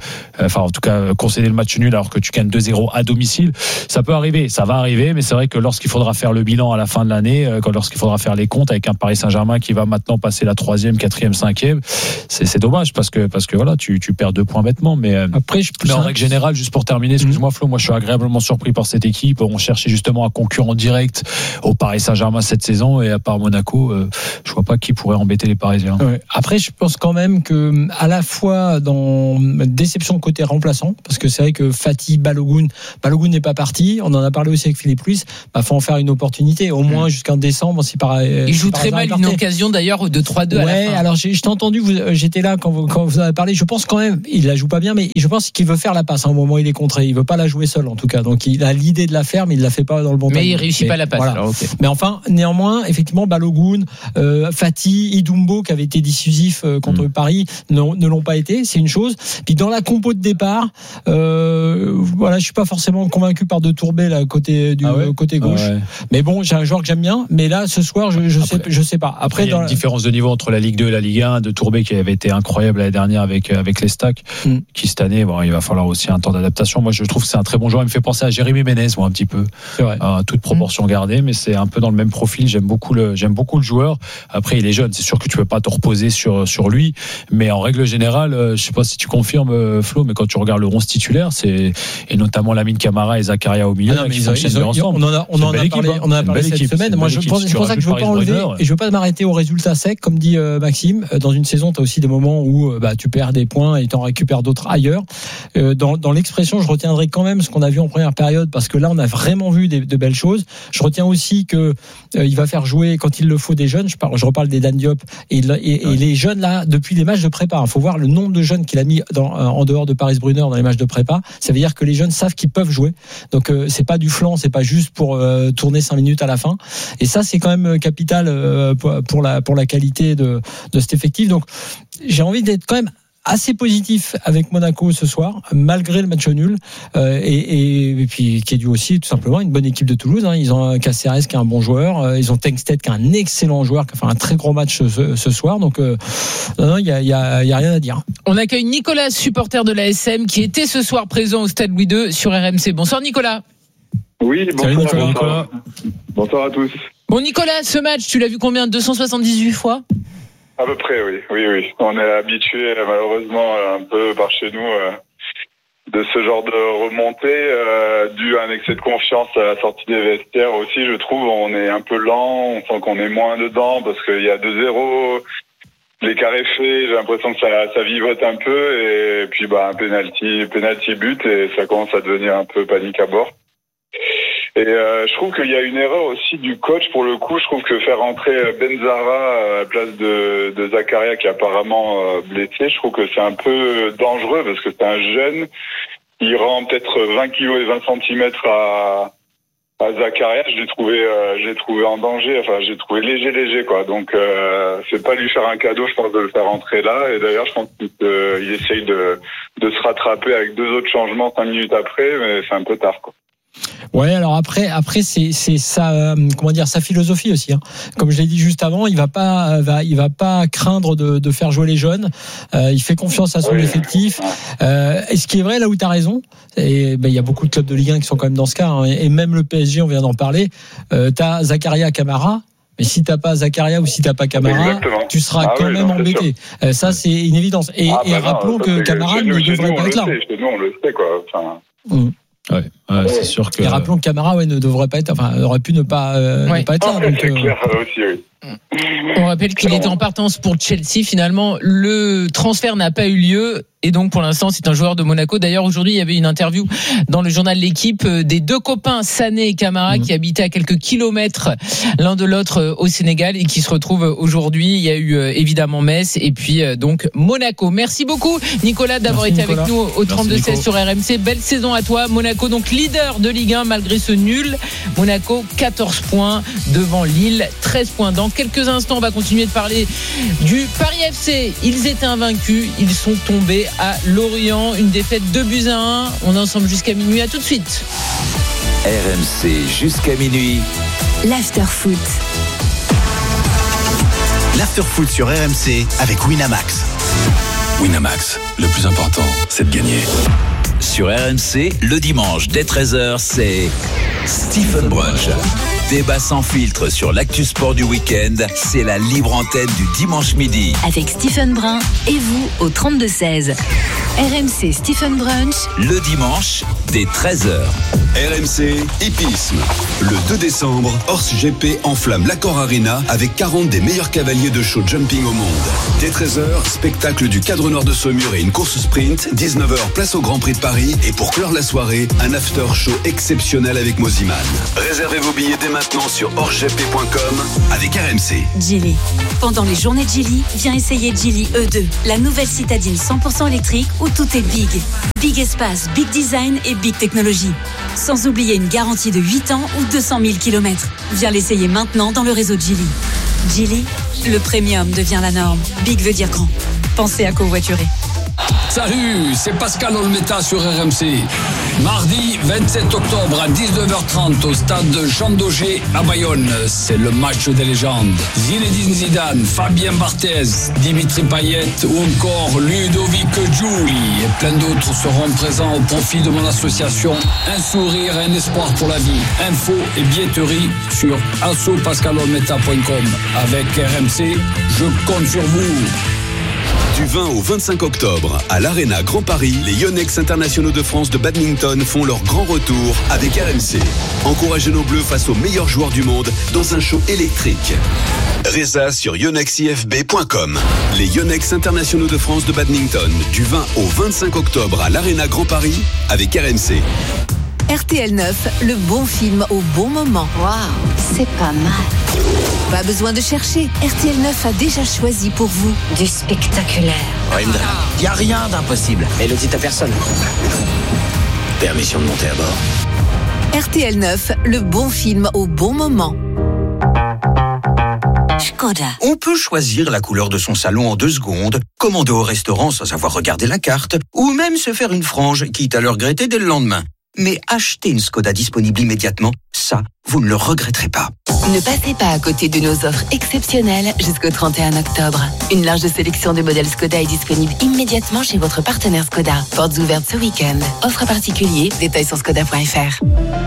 enfin en tout cas concéder le match nul alors que tu gagnes deux zéro à domicile. Ça peut arriver, ça va arriver, mais c'est vrai que lorsqu'il faudra faire le bilan à la fin de l'année, quand lorsqu'il faudra faire les comptes avec un Paris Saint-Germain qui va maintenant passer la troisième, quatrième, cinquième, c'est, c'est dommage parce que parce que voilà, tu, tu perds deux points bêtement. Mais après, je mais en règle générale, juste pour terminer, excuse-moi Flo, moi je suis agréablement surpris par cette équipe. On cherchait justement un concurrent direct au Paris Saint-Germain cette saison, et à part Monaco, euh, je vois pas qui pourrait embêter les Parisiens. Ouais. Après, je pense quand même que à la fois dans déception côté remplaçant, parce que c'est vrai que Fati, Balogun, Balogun n'est pas parti. On en a parlé aussi avec Philippe Luis. Bah, faut en faire une opportunité, au moins jusqu'en décembre. Si par, il si joue par très mal une occasion d'ailleurs de trois deux ouais, à la fin. Alors j'ai, je t'ai entendu, vous, j'étais là quand vous, quand vous avez parlé. Je pense quand même, il la joue pas bien, mais je pense qu'il veut faire la passe. À un moment, il est contré. Il veut pas la jouer seul, en tout cas. Donc il a l'idée de la faire, mais il la fait pas dans le bon temps. Mais il réussit mais, pas la passe. Voilà. Alors, okay. Mais enfin, néanmoins, effectivement, Balogun, euh, Fati, Idumbo, qui avait été décisif euh, contre mmh. Paris, ne, ne l'ont pas été. C'est une chose. Puis dans la compo de départ, euh, voilà, je suis pas forcément convaincu par De Tourbet là côté du ah ouais côté gauche. Ah ouais. Mais bon, j'ai un joueur que j'aime bien. Mais là, ce soir, je, je après, sais, je sais pas. Après, il y a une la... différence de niveau entre la Ligue deux et la Ligue un. De Tourbet qui avait été incroyable l'année dernière avec avec les Stacks, mmh. qui cette année, bon, il va falloir aussi un temps d'adaptation. Moi, je trouve que c'est un très bon joueur. Il me fait penser à Jérémy Ménez, moi un petit peu. C'est vrai. À toute proportion mmh. gardée, mais c'est un peu dans le même profil. J'aime beaucoup le, j'aime beaucoup le joueur. Après, il est jeune. C'est sûr que tu peux pas te reposer sur sur lui, mais en règle générale, je sais pas si tu confirmes, Flo, mais quand tu regardes le onze titulaire, c'est et notamment Lamine Camara et Zakaria au milieu, ah non, mais ils fonctionnent bien ensemble. On en a, on en a parlé, équipe, on en a parlé cette équipe, semaine. Moi, je pense, c'est pour ça que je veux pas enlever et je veux pas m'arrêter au résultat sec, comme dit euh, Maxime. Dans une saison, tu as aussi des moments où bah, tu perds des points et t'en récupères d'autres ailleurs. Euh, dans, dans l'expression, je retiendrai quand même ce qu'on a vu en première période, parce que là, on a vraiment vu des, de belles choses. Je retiens aussi que euh, il va faire jouer quand il le faut des jeunes. Je, parle, je reparle des Dan Diop et, et, et ouais. les jeunes là, depuis les matchs de prépa, il faut voir le nombre de jeunes qu'il a mis dans, euh, en dehors de Paris Brunner dans les matchs de prépa. Ça veut dire que les jeunes savent qu'ils peuvent jouer. Donc euh, c'est pas du flanc, c'est pas juste pour euh, tourner cinq minutes à la fin. Et ça, c'est quand même capital euh, pour la pour la qualité de de cet effectif. Donc j'ai envie d'être quand même assez positif avec Monaco ce soir, malgré le match nul, euh, et, et, et puis qui est dû aussi tout simplement une bonne équipe de Toulouse. Hein. Ils ont Caceres qui est un bon joueur, euh, ils ont Tengsted qui est un excellent joueur, qui a fait un très gros match ce, ce soir. Donc euh, non, il y a, y a, y a rien à dire. On accueille Nicolas, supporter de l'A S M, qui était ce soir présent au Stade Louis deux sur R M C. Bonsoir Nicolas. Oui, bonsoir. Salut Nicolas. Bonsoir. Bonsoir à tous. Bon Nicolas, ce match, tu l'as vu combien? deux cent soixante-dix-huit fois? À peu près, oui, oui, oui. On est habitué, malheureusement, un peu par chez nous, euh, de ce genre de remontée, euh, dû à un excès de confiance à la sortie des vestiaires aussi. Je trouve, on est un peu lent, on sent qu'on est moins dedans parce qu'il y a deux zéro. L'écart est fait, j'ai l'impression que ça, ça vivote un peu, et puis bah un penalty, penalty but, et ça commence à devenir un peu panique à bord. Et euh, je trouve qu'il y a une erreur aussi du coach pour le coup. Je trouve que faire entrer Benzara à la place de, de Zakaria qui est apparemment euh, blessé, je trouve que c'est un peu dangereux parce que c'est un jeune. Il rend peut-être vingt kilos et vingt centimètres à, à Zakaria. Je l'ai trouvé, euh, je l'ai trouvé en danger. Enfin, j'ai trouvé léger, léger quoi. Donc euh, c'est pas lui faire un cadeau, je pense, de le faire entrer là. Et d'ailleurs, je pense qu'il euh, il essaye de, de se rattraper avec deux autres changements cinq minutes après, mais c'est un peu tard quoi. Ouais, alors après, après c'est c'est sa comment dire sa philosophie aussi. Hein. Comme je l'ai dit juste avant, il va pas va il va pas craindre de, de faire jouer les jeunes. Euh, il fait confiance à son oui. effectif. Euh, et ce qui est vrai là où tu as raison, et ben il y a beaucoup de clubs de Ligue un qui sont quand même dans ce cas. Hein, et même le P S G, on vient d'en parler. Euh, t'as Zakaria, Camara. Mais si t'as pas Zakaria ou si t'as pas Camara, exactement. Tu seras ah quand oui, même non, embêté. Euh, ça, c'est une évidence. Et, ah, bah et non, rappelons ça, que Camara ne devrait nous, pas être là. Chez nous, on le sait quoi. Enfin... Mmh. Ouais, ouais, c'est sûr que. Et rappelons que Camara ouais, ne devrait pas être, enfin, aurait pu ne pas, euh, ouais. ne pas être là. Ah, donc, c'est euh... clair aussi, oui. On rappelle qu'il était en partance pour Chelsea. Finalement, le transfert n'a pas eu lieu. Et donc, pour l'instant, c'est un joueur de Monaco. D'ailleurs, aujourd'hui, il y avait une interview dans le journal L'Équipe des deux copains, Sané et Camara, mmh. qui habitaient à quelques kilomètres l'un de l'autre au Sénégal et qui se retrouvent aujourd'hui. Il y a eu évidemment Metz et puis donc Monaco. Merci beaucoup, Nicolas, d'avoir Merci, été Nicolas. avec nous au trente-deux seize sur R M C. Belle saison à toi. Monaco, donc leader de Ligue un malgré ce nul. Monaco, quatorze points devant Lille, treize points. Dans quelques instants, on va continuer de parler du Paris F C. Ils étaient invaincus. Ils sont tombés à Lorient, une défaite deux buts à un. On est ensemble jusqu'à minuit, à tout de suite. R M C jusqu'à minuit. L'After Foot. L'After Foot sur R M C avec Winamax. Winamax, le plus important, c'est de gagner. Sur R M C, le dimanche dès treize heures, c'est Stephen Brunch. Débat sans filtre sur l'actu sport du week-end, c'est la libre antenne du dimanche midi. Avec Stephen Brun et vous au trente-deux seize. R M C Stephen Brunch. Le dimanche dès treize heures. R M C Hippisme. Le deux décembre, Horse G P enflamme l'Accor Arena avec quarante des meilleurs cavaliers de show jumping au monde. Dès treize heures, spectacle du cadre nord de Saumur et une course sprint. dix-neuf heures, place au Grand Prix de Paris. Et pour clore la soirée, un after show exceptionnel avec Moziman. Réservez vos billets dès maintenant sur horse g p point com avec R M C. Geely. Pendant les journées Geely, viens essayer Geely E deux, la nouvelle citadine cent pour cent électrique où tout est big. Big espace, big design et big technologie. Sans oublier une garantie de huit ans ou deux cent mille kilomètres. Viens l'essayer maintenant dans le réseau Geely. Geely, le premium devient la norme. Big veut dire grand. Pensez à covoiturer. Salut, c'est Pascal Olmeta sur R M C. Mardi vingt-sept octobre à dix-neuf heures trente au stade Jean Daugé à Bayonne. C'est le match des légendes. Zinedine Zidane, Fabien Barthez, Dimitri Payet ou encore Ludovic Giuli et plein d'autres seront présents au profit de mon association Un sourire et un espoir pour la vie. Info et billetterie sur asso pascal olmeta point com. Avec R M C, je compte sur vous. Du vingt au vingt-cinq octobre, à l'Arena Grand Paris, les Yonex internationaux de France de badminton font leur grand retour avec R M C. Encouragez nos bleus face aux meilleurs joueurs du monde dans un show électrique. Résa sur yonex i f b point com. Les Yonex internationaux de France de badminton, du vingt au vingt-cinq octobre à l'Arena Grand Paris avec R M C. R T L neuf, le bon film au bon moment. Waouh, c'est pas mal. Pas besoin de chercher. R T L neuf a déjà choisi pour vous du spectaculaire. Rindra, y a rien d'impossible. Et le dit à personne. Permission de monter à bord. R T L neuf, le bon film au bon moment. Skoda. On peut choisir la couleur de son salon en deux secondes, commander au restaurant sans avoir regardé la carte, ou même se faire une frange, quitte à le regretter dès le lendemain. Mais acheter une Skoda disponible immédiatement, ça, vous ne le regretterez pas. Ne passez pas à côté de nos offres exceptionnelles jusqu'au trente et un octobre. Une large sélection de modèles Skoda est disponible immédiatement chez votre partenaire Skoda. Portes ouvertes ce week-end. Offre particulier, détails sur skoda point f r.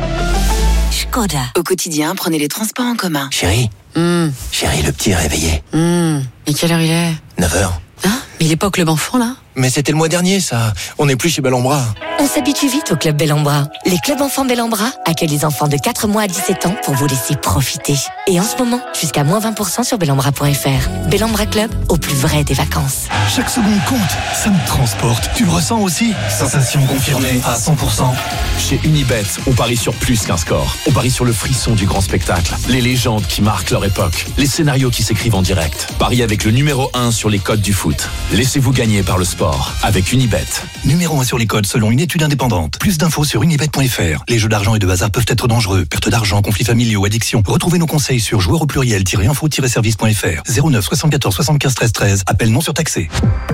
Skoda. Au quotidien, prenez les transports en commun. Chérie, Mmh. chérie, le petit est réveillé. Mmh. Et quelle heure il est? neuf heures. Hein? Mais il est pas au club enfant, là? Mais c'était le mois dernier, ça. On n'est plus chez Bellambra. On s'habitue vite au Club Bellambra. Les clubs enfants Bellambra accueillent les enfants de quatre mois à dix-sept ans pour vous laisser profiter. Et en ce moment, jusqu'à moins vingt pour cent sur bellambra point f r. Bellambra Club, au plus vrai des vacances. Chaque seconde compte, ça me transporte. Tu le ressens aussi? Sensation confirmée à cent pour cent. Chez Unibet, on parie sur plus qu'un score. On parie sur le frisson du grand spectacle, les légendes qui marquent leur époque, les scénarios qui s'écrivent en direct. Paris avec le numéro un sur les codes du foot. Laissez-vous gagner par le sport avec Unibet. Numéro un sur les codes selon une étude indépendante. Plus d'infos sur unibet point f r. Les jeux d'argent et de hasard peuvent être dangereux. Perte d'argent, conflits familiaux, addiction. Retrouvez nos conseils sur joueurs au pluriel-info-service point f r. zéro neuf soixante-quatorze soixante-quinze treize treize. Appel non surtaxé.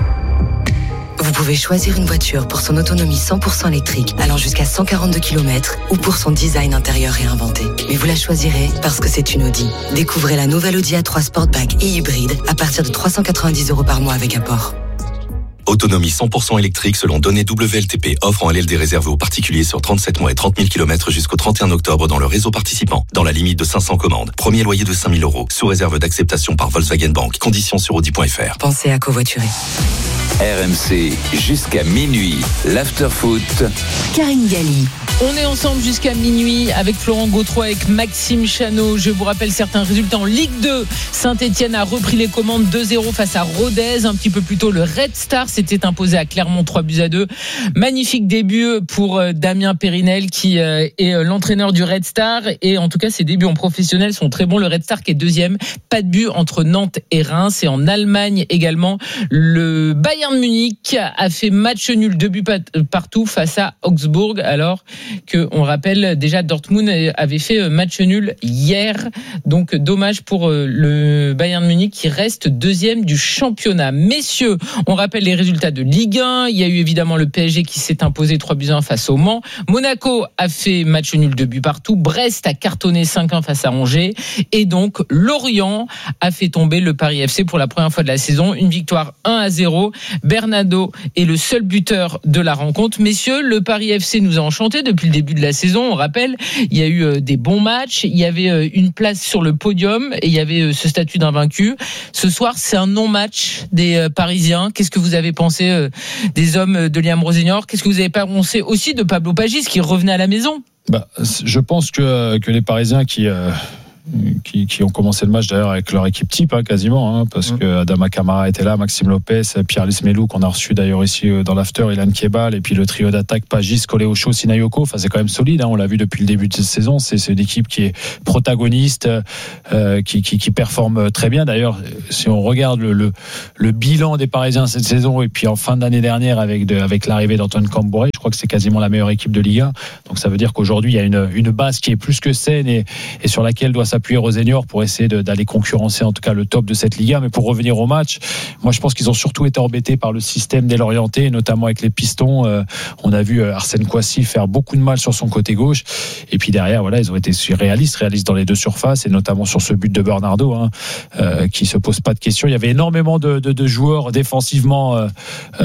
Vous pouvez choisir une voiture pour son autonomie cent pour cent électrique, allant jusqu'à cent quarante-deux kilomètres, ou pour son design intérieur réinventé. Mais vous la choisirez parce que c'est une Audi. Découvrez la nouvelle Audi A trois Sportback et hybride à partir de trois cent quatre-vingt-dix euros par mois avec apport. Autonomie cent pour cent électrique selon données W L T P. Offre en L L D réservée aux particuliers sur trente-sept mois et trente mille kilomètres jusqu'au trente et un octobre dans le réseau participant. Dans la limite de cinq cents commandes. Premier loyer de cinq mille euros. Sous réserve d'acceptation par Volkswagen Bank. Conditions sur audi point f r. Pensez à covoiturer. R M C jusqu'à minuit. L'afterfoot. Karine Galli. On est ensemble jusqu'à minuit avec Florent Gautreau, avec Maxime Chanot. Je vous rappelle certains résultats en Ligue deux. Saint-Etienne a repris les commandes deux zéro face à Rodez. Un petit peu plus tôt, le Red Star s'était imposé à Clermont trois buts à deux. Magnifique début pour Damien Périnel qui est l'entraîneur du Red Star. Et en tout cas, ses débuts en professionnel sont très bons. Le Red Star qui est deuxième. Pas de but entre Nantes et Reims. Et en Allemagne également, le Bayern Munich a fait match nul, deux buts partout face à Augsbourg. Alors que on rappelle déjà Dortmund avait fait match nul hier, donc dommage pour le Bayern Munich qui reste deuxième du championnat. Messieurs, on rappelle les résultats de Ligue un. Il y a eu évidemment le P S G qui s'est imposé trois buts à un face au Mans. Monaco a fait match nul, deux buts partout. Brest a cartonné cinq un face à Angers, et donc Lorient a fait tomber le Paris F C pour la première fois de la saison, une victoire un à zéro. Bernardo est le seul buteur de la rencontre. Messieurs, le Paris F C nous a enchantés depuis le début de la saison. On rappelle, il y a eu des bons matchs, il y avait une place sur le podium et il y avait ce statut d'invaincu. Ce soir, c'est un non-match des Parisiens. Qu'est-ce que vous avez pensé des hommes de Liam Rosenior? Qu'est-ce que vous avez pensé aussi de Pablo Pagis qui revenait à la maison? Bah, je pense que, que les Parisiens qui... Euh... Qui, qui ont commencé le match d'ailleurs avec leur équipe type hein, quasiment hein, parce mmh. que Adama Camara était là, Maxime Lopez, Pierre Lesmelou qu'on a reçu d'ailleurs ici dans l'after, Ilan Kebal et puis le trio d'attaque Pagis, Koleosho, Sinayoko. Enfin c'est quand même solide hein, on l'a vu depuis le début de cette saison, c'est, c'est une équipe qui est protagoniste euh, qui, qui, qui performe très bien. D'ailleurs si on regarde le, le, le bilan des Parisiens cette saison et puis en fin d'année dernière avec, de, avec l'arrivée d'Antoine Camboré, je crois que c'est quasiment la meilleure équipe de Ligue un, donc ça veut dire qu'aujourd'hui il y a une, une base qui est plus que saine et, et sur laquelle doit s'appuyer Rosenior pour essayer de, d'aller concurrencer en tout cas le top de cette Liga. Mais pour revenir au match, moi je pense qu'ils ont surtout été embêtés par le système des Lorientais, notamment avec les pistons. Euh, on a vu Arsène Kouassi faire beaucoup de mal sur son côté gauche et puis derrière voilà ils ont été réalistes réalistes dans les deux surfaces et notamment sur ce but de Bernardo hein, euh, qui se pose pas de questions. Il y avait énormément de, de, de joueurs défensivement euh,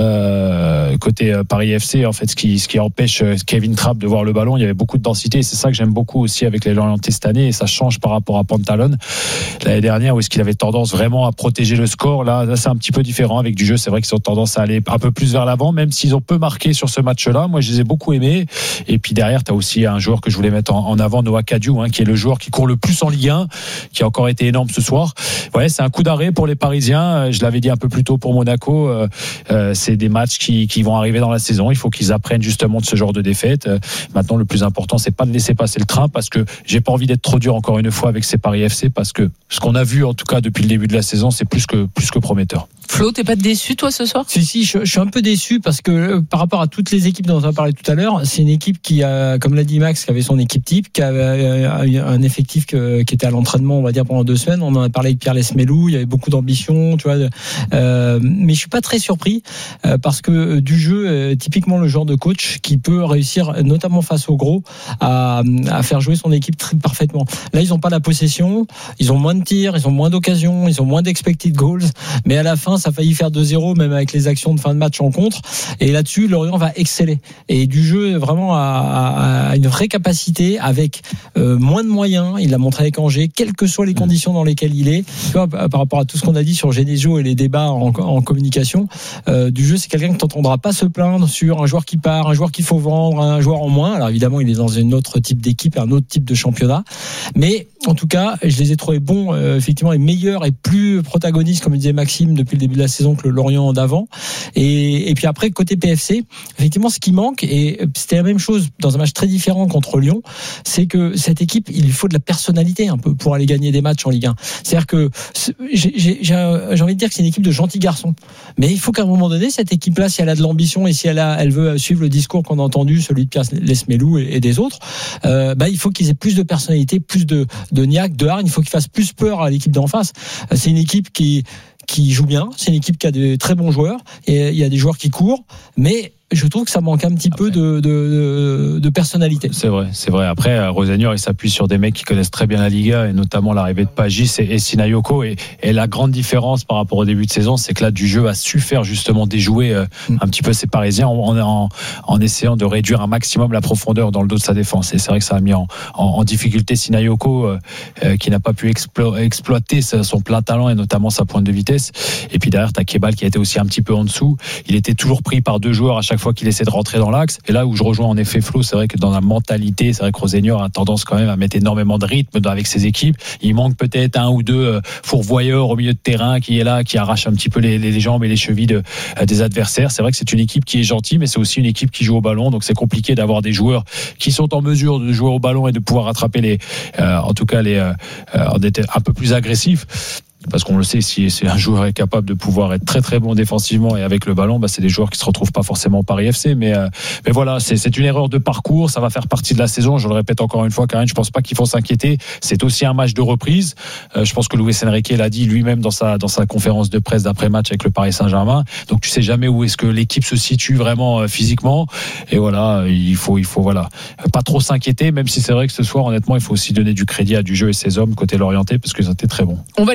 euh, côté Paris F C en fait, ce qui, ce qui empêche Kevin Trapp de voir le ballon. Il y avait beaucoup de densité et c'est ça que j'aime beaucoup aussi avec les Lorientais cette année et ça change par rapport à Pantalone l'année dernière où est-ce qu'il avait tendance vraiment à protéger le score. Là, là c'est un petit peu différent avec du jeu. C'est vrai qu'ils ont tendance à aller un peu plus vers l'avant, même s'ils ont peu marqué sur ce match-là. Moi je les ai beaucoup aimés et puis derrière tu as aussi un joueur que je voulais mettre en, en avant, Noah Kadiou hein, qui est le joueur qui court le plus en Ligue un, qui a encore été énorme ce soir. Ouais, c'est un coup d'arrêt pour les Parisiens, je l'avais dit un peu plus tôt pour Monaco, euh, euh, c'est des matchs qui, qui vont arriver dans la saison, il faut qu'ils apprennent justement de ce genre de défaite. Euh, maintenant le plus important c'est pas de laisser passer le train parce que j'ai pas envie d'être trop dur encore une fois avec ces Paris F C parce que ce qu'on a vu en tout cas depuis le début de la saison c'est plus que, plus que prometteur. Flo, t'es pas déçu toi ce soir? Si si, je, je suis un peu déçu parce que euh, par rapport à toutes les équipes dont on a parlé tout à l'heure, c'est une équipe qui a, comme l'a dit Max, qui avait son équipe type, qui avait euh, un effectif que, qui était à l'entraînement, on va dire pendant deux semaines. On en a parlé avec Pierre Lesmelou, il y avait beaucoup d'ambition, tu vois. Euh, mais je suis pas très surpris euh, parce que euh, du jeu, euh, typiquement le genre de coach qui peut réussir, notamment face aux gros, à, à faire jouer son équipe très parfaitement. Là, ils ont pas la possession, ils ont moins de tirs, ils ont moins d'occasions, ils ont moins d'expected goals, mais à la fin ça a failli faire deux zéro même avec les actions de fin de match en contre et là-dessus Lorient va exceller et du jeu vraiment à, à une vraie capacité avec euh, moins de moyens, il l'a montré avec Angers, quelles que soient les conditions dans lesquelles il est, tu vois, par rapport à tout ce qu'on a dit sur Genesio et les débats en, en communication euh, du jeu, c'est quelqu'un que t'entendras pas se plaindre sur un joueur qui part, un joueur qu'il faut vendre, un joueur en moins. Alors évidemment il est dans un autre type d'équipe, un autre type de championnat, mais en tout cas je les ai trouvés bons, euh, effectivement, et meilleurs et plus protagonistes comme disait Maxime depuis le début de la saison que le Lorient d'avant. Et, et puis après, côté P F C, effectivement, ce qui manque, et c'était la même chose dans un match très différent contre Lyon, c'est que cette équipe, il lui faut de la personnalité un peu pour aller gagner des matchs en Ligue un. C'est-à-dire que j'ai, j'ai, j'ai envie de dire que c'est une équipe de gentils garçons. Mais il faut qu'à un moment donné, cette équipe-là, si elle a de l'ambition et si elle, a, elle veut suivre le discours qu'on a entendu, celui de Pierre Lesmelou et, et des autres, euh, bah, il faut qu'ils aient plus de personnalité, plus de, de niaque, de hargne. Il faut qu'ils fassent plus peur à l'équipe d'en face. C'est une équipe qui qui joue bien, c'est une équipe qui a de très bons joueurs et il y a des joueurs qui courent, mais je trouve que ça manque un petit Après. peu de, de, de personnalité. C'est vrai, c'est vrai. Après, Rosenior, il s'appuie sur des mecs qui connaissent très bien la Liga et notamment l'arrivée de Pagis et, et Sinayoko. Et, et la grande différence par rapport au début de saison, c'est que là, du jeu a su faire justement déjouer euh, mm. un petit peu ces Parisiens en, en, en essayant de réduire un maximum la profondeur dans le dos de sa défense. Et c'est vrai que ça a mis en, en, en difficulté Sinayoko euh, euh, qui n'a pas pu explo- exploiter son plein talent et notamment sa pointe de vitesse. Et puis derrière, t'as Kebal qui a été aussi un petit peu en dessous. Il était toujours pris par deux joueurs à chaque fois qu'il essaie de rentrer dans l'axe. Et là où je rejoins en effet Flo, c'est vrai que dans la mentalité, c'est vrai que Rosenior a tendance quand même à mettre énormément de rythme avec ses équipes. Il manque peut-être un ou deux fourvoyeurs au milieu de terrain qui est là, qui arrache un petit peu les, les jambes et les chevilles de, des adversaires. C'est vrai que c'est une équipe qui est gentille, mais c'est aussi une équipe qui joue au ballon. Donc c'est compliqué d'avoir des joueurs qui sont en mesure de jouer au ballon et de pouvoir rattraper les, euh, en tout cas les, euh, d'être un peu plus agressifs. Parce qu'on le sait, si, si un joueur est capable de pouvoir être très très bon défensivement et avec le ballon, bah c'est des joueurs qui se retrouvent pas forcément au Paris F C. Mais, euh, mais voilà, c'est, c'est une erreur de parcours. Ça va faire partie de la saison. Je le répète encore une fois, Karine, je pense pas qu'il faut s'inquiéter. C'est aussi un match de reprise. Euh, je pense que Luis Enrique l'a dit lui-même dans sa, dans sa conférence de presse d'après-match avec le Paris Saint-Germain. Donc tu sais jamais où est-ce que l'équipe se situe vraiment euh, physiquement. Et voilà, il faut, il faut voilà, pas trop s'inquiéter, même si c'est vrai que ce soir, honnêtement, il faut aussi donner du crédit à du jeu et ses hommes côté l'orienté parce qu'ils ont été très bons. On va l'écouter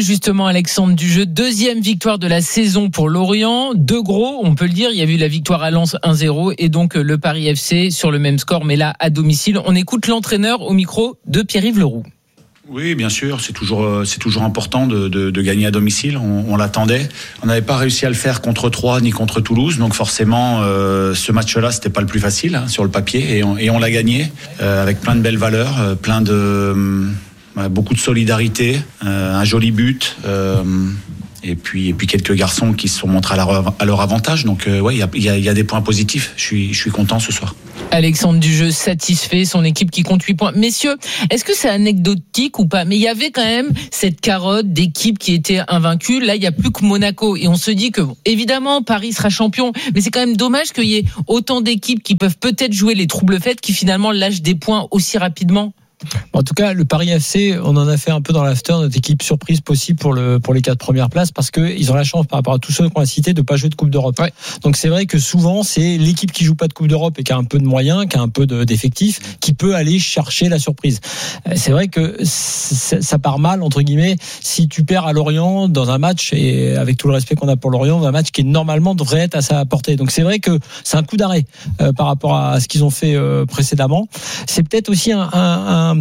justement, Alexandre Dujeu, deuxième victoire de la saison pour Lorient. Deux gros, on peut le dire. Il y a eu la victoire à Lens un zéro et donc le Paris F C sur le même score, mais là à domicile. On écoute l'entraîneur au micro de Pierre-Yves Leroux. Oui, bien sûr, c'est toujours, c'est toujours important de, de, de gagner à domicile. On, on l'attendait. On n'avait pas réussi à le faire contre Troyes ni contre Toulouse, donc forcément, euh, ce match-là, c'était pas le plus facile hein, sur le papier, et on, et on l'a gagné euh, avec plein de belles valeurs, euh, plein de euh, beaucoup de solidarité, euh, un joli but. Euh, Et puis, et puis quelques garçons qui se sont montrés à leur, à leur avantage. Donc, euh, ouais, il y a, y, a, y a des points positifs. Je suis, je suis content ce soir. Alexandre Dujeu satisfait, son équipe qui compte huit points. Messieurs, est-ce que c'est anecdotique ou pas? Mais il y avait quand même cette carotte d'équipes qui étaient invaincues. Là, il n'y a plus que Monaco. Et on se dit que, évidemment, Paris sera champion. Mais c'est quand même dommage qu'il y ait autant d'équipes qui peuvent peut-être jouer les troubles faits qui finalement lâchent des points aussi rapidement. En tout cas, le Paris F C, on en a fait un peu dans l'after, notre équipe surprise possible pour le pour les quatre premières places, parce que ils ont la chance par rapport à tous ceux qu'on a cités de pas jouer de Coupe d'Europe. Ouais. Donc c'est vrai que souvent c'est l'équipe qui joue pas de Coupe d'Europe et qui a un peu de moyens, qui a un peu de, d'effectifs, qui peut aller chercher la surprise. C'est vrai que ça part mal entre guillemets si tu perds à Lorient dans un match, et avec tout le respect qu'on a pour Lorient, dans un match qui normalement devrait être à sa portée. Donc c'est vrai que c'est un coup d'arrêt euh, par rapport à ce qu'ils ont fait euh, précédemment. C'est peut-être aussi un, un, un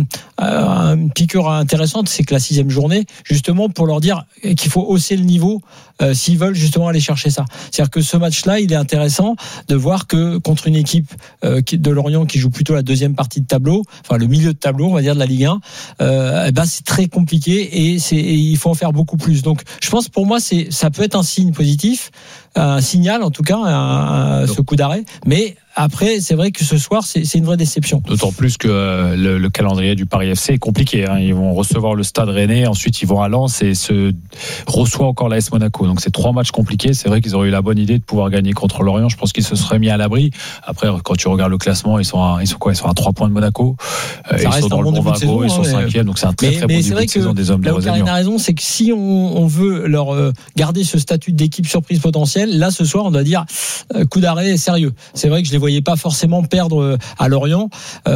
une piqûre intéressante, c'est que la sixième journée, justement, pour leur dire qu'il faut hausser le niveau euh, s'ils veulent justement aller chercher ça. C'est-à-dire que ce match-là, il est intéressant de voir que contre une équipe euh, de Lorient qui joue plutôt la deuxième partie de tableau, enfin le milieu de tableau, on va dire de la Ligue un, euh, eh ben c'est très compliqué et, c'est, et il faut en faire beaucoup plus. Donc, je pense pour moi, c'est ça peut être un signe positif, un signal en tout cas, un, un, ce coup d'arrêt, mais après, c'est vrai que ce soir, c'est, c'est une vraie déception. D'autant plus que euh, le, le calendrier du Paris F C est compliqué. Hein. Ils vont recevoir le Stade Rennais, ensuite ils vont à Lens et se reçoivent encore l'A S Monaco. Donc c'est trois matchs compliqués. C'est vrai qu'ils auraient eu la bonne idée de pouvoir gagner contre Lorient. Je pense qu'ils se seraient mis à l'abri. Après, quand tu regardes le classement, ils sont à, ils sont quoi? Ils sont à trois points de Monaco. Euh, ils sont dans le bon wagon. Ils sont cinquième. Donc c'est un très mais, très bon début de saison des hommes de Rosenio. Karine a raison, c'est que si on, on veut leur euh, garder ce statut d'équipe surprise potentielle, là ce soir, on doit dire euh, coup d'arrêt sérieux. C'est vrai que je les voyais pas forcément perdre à Lorient,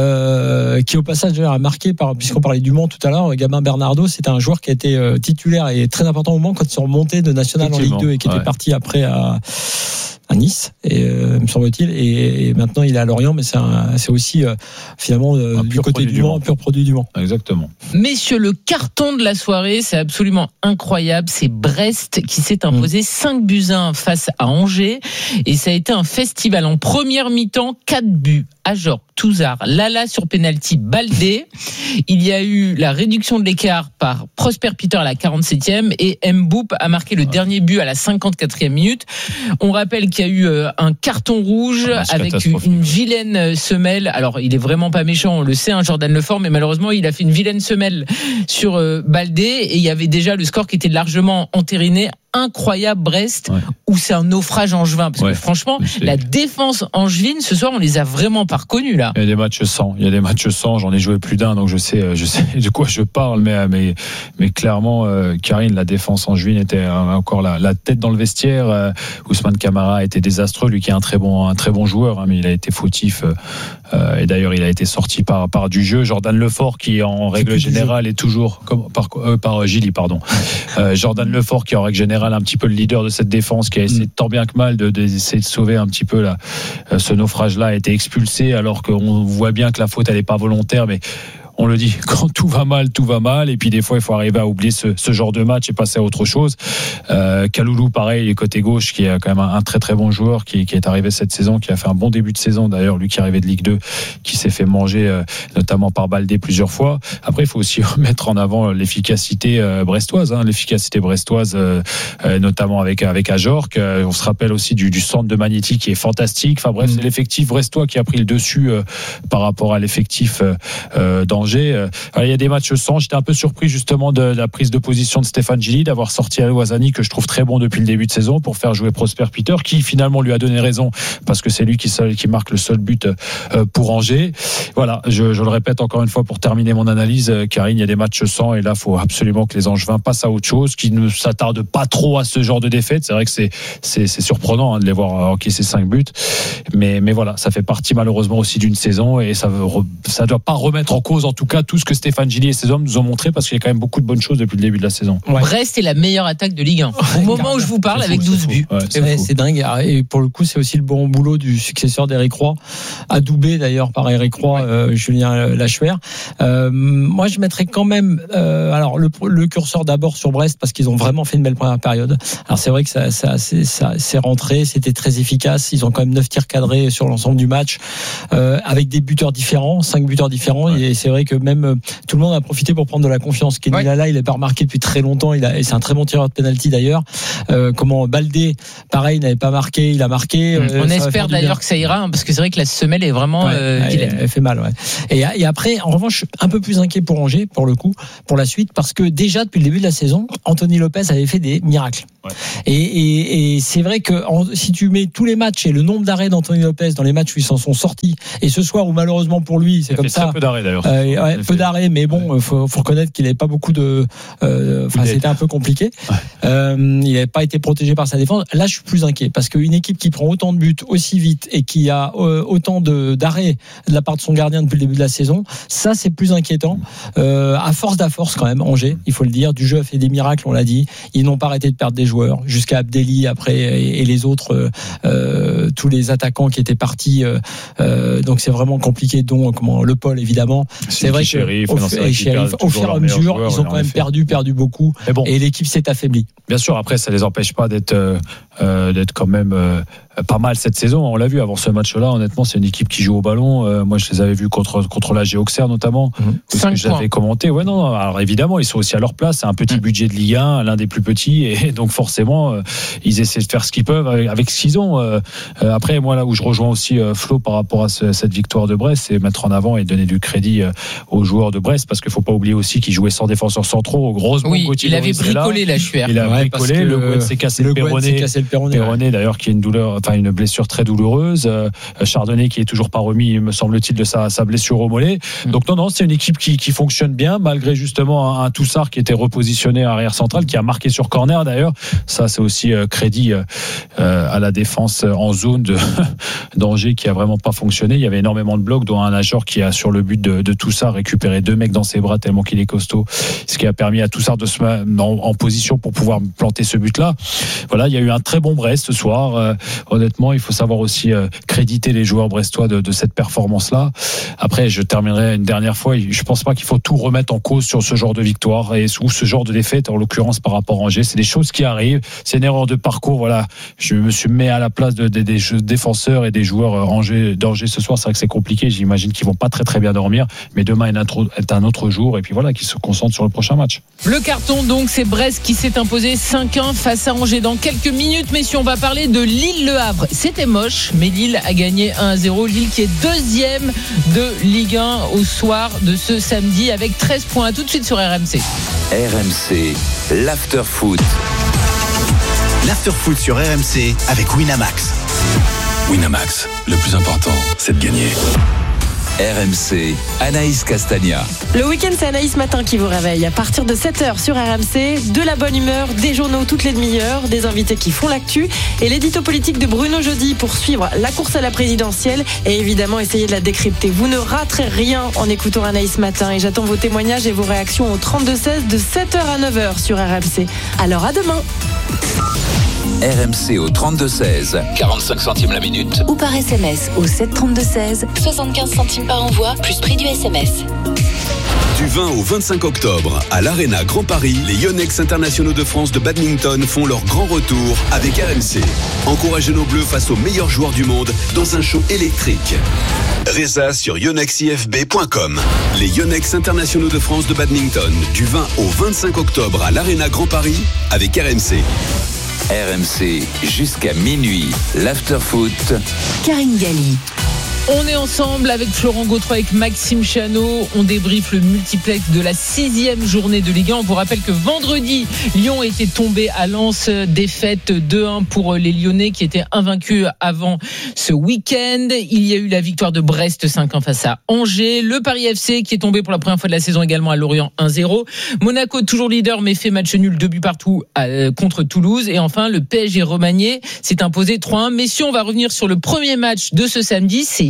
euh, qui au passage a marqué par, puisqu'on parlait du Mans tout à l'heure, Gabin Bernardo, c'était un joueur qui a été euh, titulaire et très important au Mans quand ils sont remontés de National en Ligue deux et qui ouais. était parti après à, à Nice, et, euh, me semble-t-il, et, et maintenant il est à Lorient, mais c'est, un, c'est aussi euh, finalement euh, du côté du Mans, un pur produit du Mans. Exactement. Messieurs, le carton de la soirée, c'est absolument incroyable, c'est Brest qui s'est imposé mmh. cinq buts à un face à Angers, et ça a été un festival. En première mi-temps, quatre buts. Ajorc, Touzard, Lala sur penalty, Baldé. Il y a eu la réduction de l'écart par Prosper Peter à la quarante-septième et Mboup a marqué le dernier but à la cinquante-quatrième minute. On rappelle qu'il y a eu un carton rouge ah, avec une vilaine semelle. Alors, il est vraiment pas méchant, on le sait, hein, Jordan Lefort, mais malheureusement, il a fait une vilaine semelle sur Baldé et il y avait déjà le score qui était largement entériné. Incroyable Brest, ouais. où c'est un naufrage angevin, parce ouais, que franchement la défense angevine ce soir on les a vraiment pas reconnus là. Il y a des matchs sans, il y a des matchs sans, j'en ai joué plus d'un donc je sais, je sais de quoi je parle, mais mais mais clairement euh, Karine, la défense angevine était encore la, la tête dans le vestiaire. euh, Ousmane Camara était désastreux, lui qui est un très bon un très bon joueur, hein, mais il a été fautif euh, et d'ailleurs il a été sorti par par du jeu. Jordan Lefort qui en règle générale est toujours comme par euh, par Gilly pardon. euh, Jordan Lefort qui en règle générale un petit peu le leader de cette défense qui a essayé tant bien que mal de, de, d'essayer de sauver un petit peu là, ce naufrage-là a été expulsé alors qu'on voit bien que la faute elle n'est pas volontaire, mais on le dit, quand tout va mal, tout va mal. Et puis des fois, il faut arriver à oublier ce, ce genre de match et passer à autre chose. Euh, Kaloulou, pareil, côté gauche, qui est quand même un, un très très bon joueur, qui, qui est arrivé cette saison, qui a fait un bon début de saison. D'ailleurs, lui qui est arrivé de Ligue deux, qui s'est fait manger euh, notamment par Baldé plusieurs fois. Après, il faut aussi remettre en avant l'efficacité euh, brestoise, hein, l'efficacité brestoise, euh, euh, notamment avec avec Ajorc. Euh, on se rappelle aussi du, du centre de Magnéti qui est fantastique. Enfin bref, mmh. c'est l'effectif brestois qui a pris le dessus euh, par rapport à l'effectif euh, dans Angers. Alors, il y a des matchs sans. J'étais un peu surpris justement de la prise de position de Stéphane Gilly, d'avoir sorti Alouazani, que je trouve très bon depuis le début de saison, pour faire jouer Prosper Peter, qui finalement lui a donné raison parce que c'est lui qui, seul, qui marque le seul but pour Angers. Voilà, je, je le répète encore une fois pour terminer mon analyse, Karine, il y a des matchs sans et là il faut absolument que les Angevins passent à autre chose, qu'ils ne s'attardent pas trop à ce genre de défaite. C'est vrai que c'est, c'est, c'est surprenant hein, de les voir encaisser cinq buts, mais, mais voilà, ça fait partie malheureusement aussi d'une saison et ça ne doit pas remettre en cause en tout cas tout ce que Stéphane Gilly et ses hommes nous ont montré, parce qu'il y a quand même beaucoup de bonnes choses depuis le début de la saison. Ouais. Brest est la meilleure attaque de Ligue un au moment où je vous parle, c'est avec fou, douze c'est buts. Ouais, c'est, ouais, c'est dingue. Et pour le coup, c'est aussi le bon boulot du successeur d'Éric Roy, adoubé d'ailleurs par Éric Roy, ouais. euh, Julien Lachuer. Euh, moi, je mettrais quand même euh, alors le, le curseur d'abord sur Brest, parce qu'ils ont vraiment fait une belle première période. Alors c'est vrai que ça, ça, c'est, ça c'est rentré, c'était très efficace. Ils ont quand même neuf tirs cadrés sur l'ensemble du match, euh, avec des buteurs différents, cinq buteurs différents. Ouais. Et c'est vrai que même euh, tout le monde a profité pour prendre de la confiance. Kenny ouais. Lala, il n'est pas remarqué depuis très longtemps. Il a, et c'est un très bon tireur de penalty d'ailleurs. Euh, comment Baldé, pareil, n'avait pas marqué, il a marqué. Mmh. Euh, On espère d'ailleurs que ça ira, hein, parce que c'est vrai que la semelle est vraiment ouais, euh, elle, elle fait mal. Ouais. Et, et après, en revanche, je suis un peu plus inquiet pour Angers, pour le coup, pour la suite, parce que déjà depuis le début de la saison, Anthony Lopez avait fait des miracles. Ouais. Et, et, et c'est vrai que en, si tu mets tous les matchs et le nombre d'arrêts d'Anthony Lopez dans les matchs où ils s'en sont sortis, et ce soir où malheureusement pour lui, c'est il comme fait ça. Très peu d'arrêts d'ailleurs. Euh, ouais, peu d'arrêts, mais bon, faut, faut reconnaître qu'il n'avait pas beaucoup de. Euh, enfin, c'était un peu compliqué. Ouais. Euh, il n'avait pas été protégé par sa défense. Là, je suis plus inquiet parce qu'une équipe qui prend autant de buts aussi vite et qui a euh, autant de d'arrêts de la part de son gardien depuis le début de la saison, ça c'est plus inquiétant. Euh, à force d'à force quand même, Angers, il faut le dire, du jeu a fait des miracles, on l'a dit. Ils n'ont pas arrêté de perdre des joueurs jusqu'à Abdelli après et, et les autres, euh, tous les attaquants qui étaient partis. Euh, donc c'est vraiment compliqué. Dont comment Le Paul évidemment. C'est, c'est vrai que au, Sheriff, au fur et à mesure, joueurs, ils ont quand même perdu, perdu beaucoup. Bon, et l'équipe s'est affaiblie. Bien sûr, après ça les empêche pas d'être euh, d'être quand même euh, pas mal cette saison. On l'a vu avant ce match-là. Honnêtement, c'est une équipe qui joue au ballon. Euh, moi, je les avais vus contre contre l'A G Auxerre notamment. Mmh. Que j'avais commenté. Ouais, non, non. Alors évidemment, ils sont aussi à leur place. C'est un petit mmh. budget de Ligue un, l'un des plus petits, et donc forcément, euh, ils essaient de faire ce qu'ils peuvent avec, avec ce qu'ils ont. Euh, après, moi là où je rejoins aussi euh, Flo par rapport à ce, cette victoire de Brest, c'est mettre en avant et donner du crédit euh, aux joueurs de Brest, parce qu'il faut pas oublier aussi qu'ils jouaient sans défenseurs centraux, aux grosses oui, bombes. Il avait bricolé la Chuer. Il a ouais, bricolé. Le Gouet s'est cassé le péroné. Péroné d'ailleurs, qui est une douleur, enfin une blessure très douloureuse. Euh, Chardonnay qui est toujours pas remis, me semble-t-il, de sa, sa blessure au mollet. Mmh. Donc non, non, c'est une équipe qui, qui fonctionne bien, malgré justement un, un Toussard qui était repositionné arrière central, qui a marqué sur corner d'ailleurs. Ça, c'est aussi euh, crédit euh, à la défense en zone de, d'Angers qui a vraiment pas fonctionné. Il y avait énormément de blocs, dont un nageur qui a sur le but de, de Toussard récupéré deux mecs dans ses bras tellement qu'il est costaud, ce qui a permis à Toussard de se mettre en, en position pour pouvoir planter ce but-là. Voilà, il y a eu un très bon Brest ce soir. Euh, honnêtement, il faut savoir aussi euh, créditer les joueurs brestois de, de cette performance-là. Après, je terminerai une dernière fois. Je pense pas qu'il faut tout remettre en cause sur ce genre de victoire et ou ce genre de défaite, en l'occurrence par rapport à Angers. C'est des choses qui arrivent. C'est une erreur de parcours. Voilà, je me suis mis à la place de, de, des défenseurs et des joueurs Angers, d'Angers ce soir. C'est vrai que c'est compliqué. J'imagine qu'ils vont pas très très bien dormir. Mais demain est un autre jour. Et puis voilà, qu'ils se concentrent sur le prochain match. Le carton, donc, c'est Brest qui s'est imposé cinq un face à Angers. Dans quelques minutes, messieurs, on va parler de Lille-Le Havre. C'était moche, mais Lille a gagné un à zéro. Lille qui est deuxième de Ligue un au soir de ce samedi avec treize points. Tout de suite sur R M C. R M C, l'after-foot. L'after-foot sur R M C avec Winamax. Winamax, le plus important, c'est de gagner. R M C, Anaïs Castagna. Le week-end, c'est Anaïs Matin qui vous réveille. À partir de sept heures sur R M C, de la bonne humeur, des journaux toutes les demi-heures, des invités qui font l'actu et l'édito politique de Bruno Jeudi pour suivre la course à la présidentielle et évidemment essayer de la décrypter. Vous ne raterez rien en écoutant Anaïs Matin et j'attends vos témoignages et vos réactions au trente-deux seize de sept heures à neuf heures sur R M C. Alors à demain. R M C au trente-deux seize, quarante-cinq centimes la minute. Ou par S M S au sept trente-deux seize, soixante-quinze centimes par envoi, plus prix du S M S. Du vingt au vingt-cinq octobre, à l'Arena Grand Paris, les Yonex internationaux de France de badminton font leur grand retour avec R M C. Encouragez nos bleus face aux meilleurs joueurs du monde dans un show électrique. Résa sur yonex i f b point com. Les Yonex internationaux de France de badminton, du vingt au vingt-cinq octobre à l'Arena Grand Paris avec R M C. R M C jusqu'à minuit, l'after-foot. Karine Galli. On est ensemble avec Florent Gautreau, avec Maxime Chanot. On débriefe le multiplex de la sixième journée de Ligue un. On vous rappelle que vendredi, Lyon était tombé à Lens, défaite deux un pour les Lyonnais qui étaient invaincus avant ce week-end. Il y a eu la victoire de Brest cinq un face à Angers. Le Paris F C qui est tombé pour la première fois de la saison également à Lorient un zéro. Monaco toujours leader mais fait match nul, deux buts partout à, contre Toulouse. Et enfin, le P S G remanié s'est imposé trois un. Messieurs, on va revenir sur le premier match de ce samedi. C'est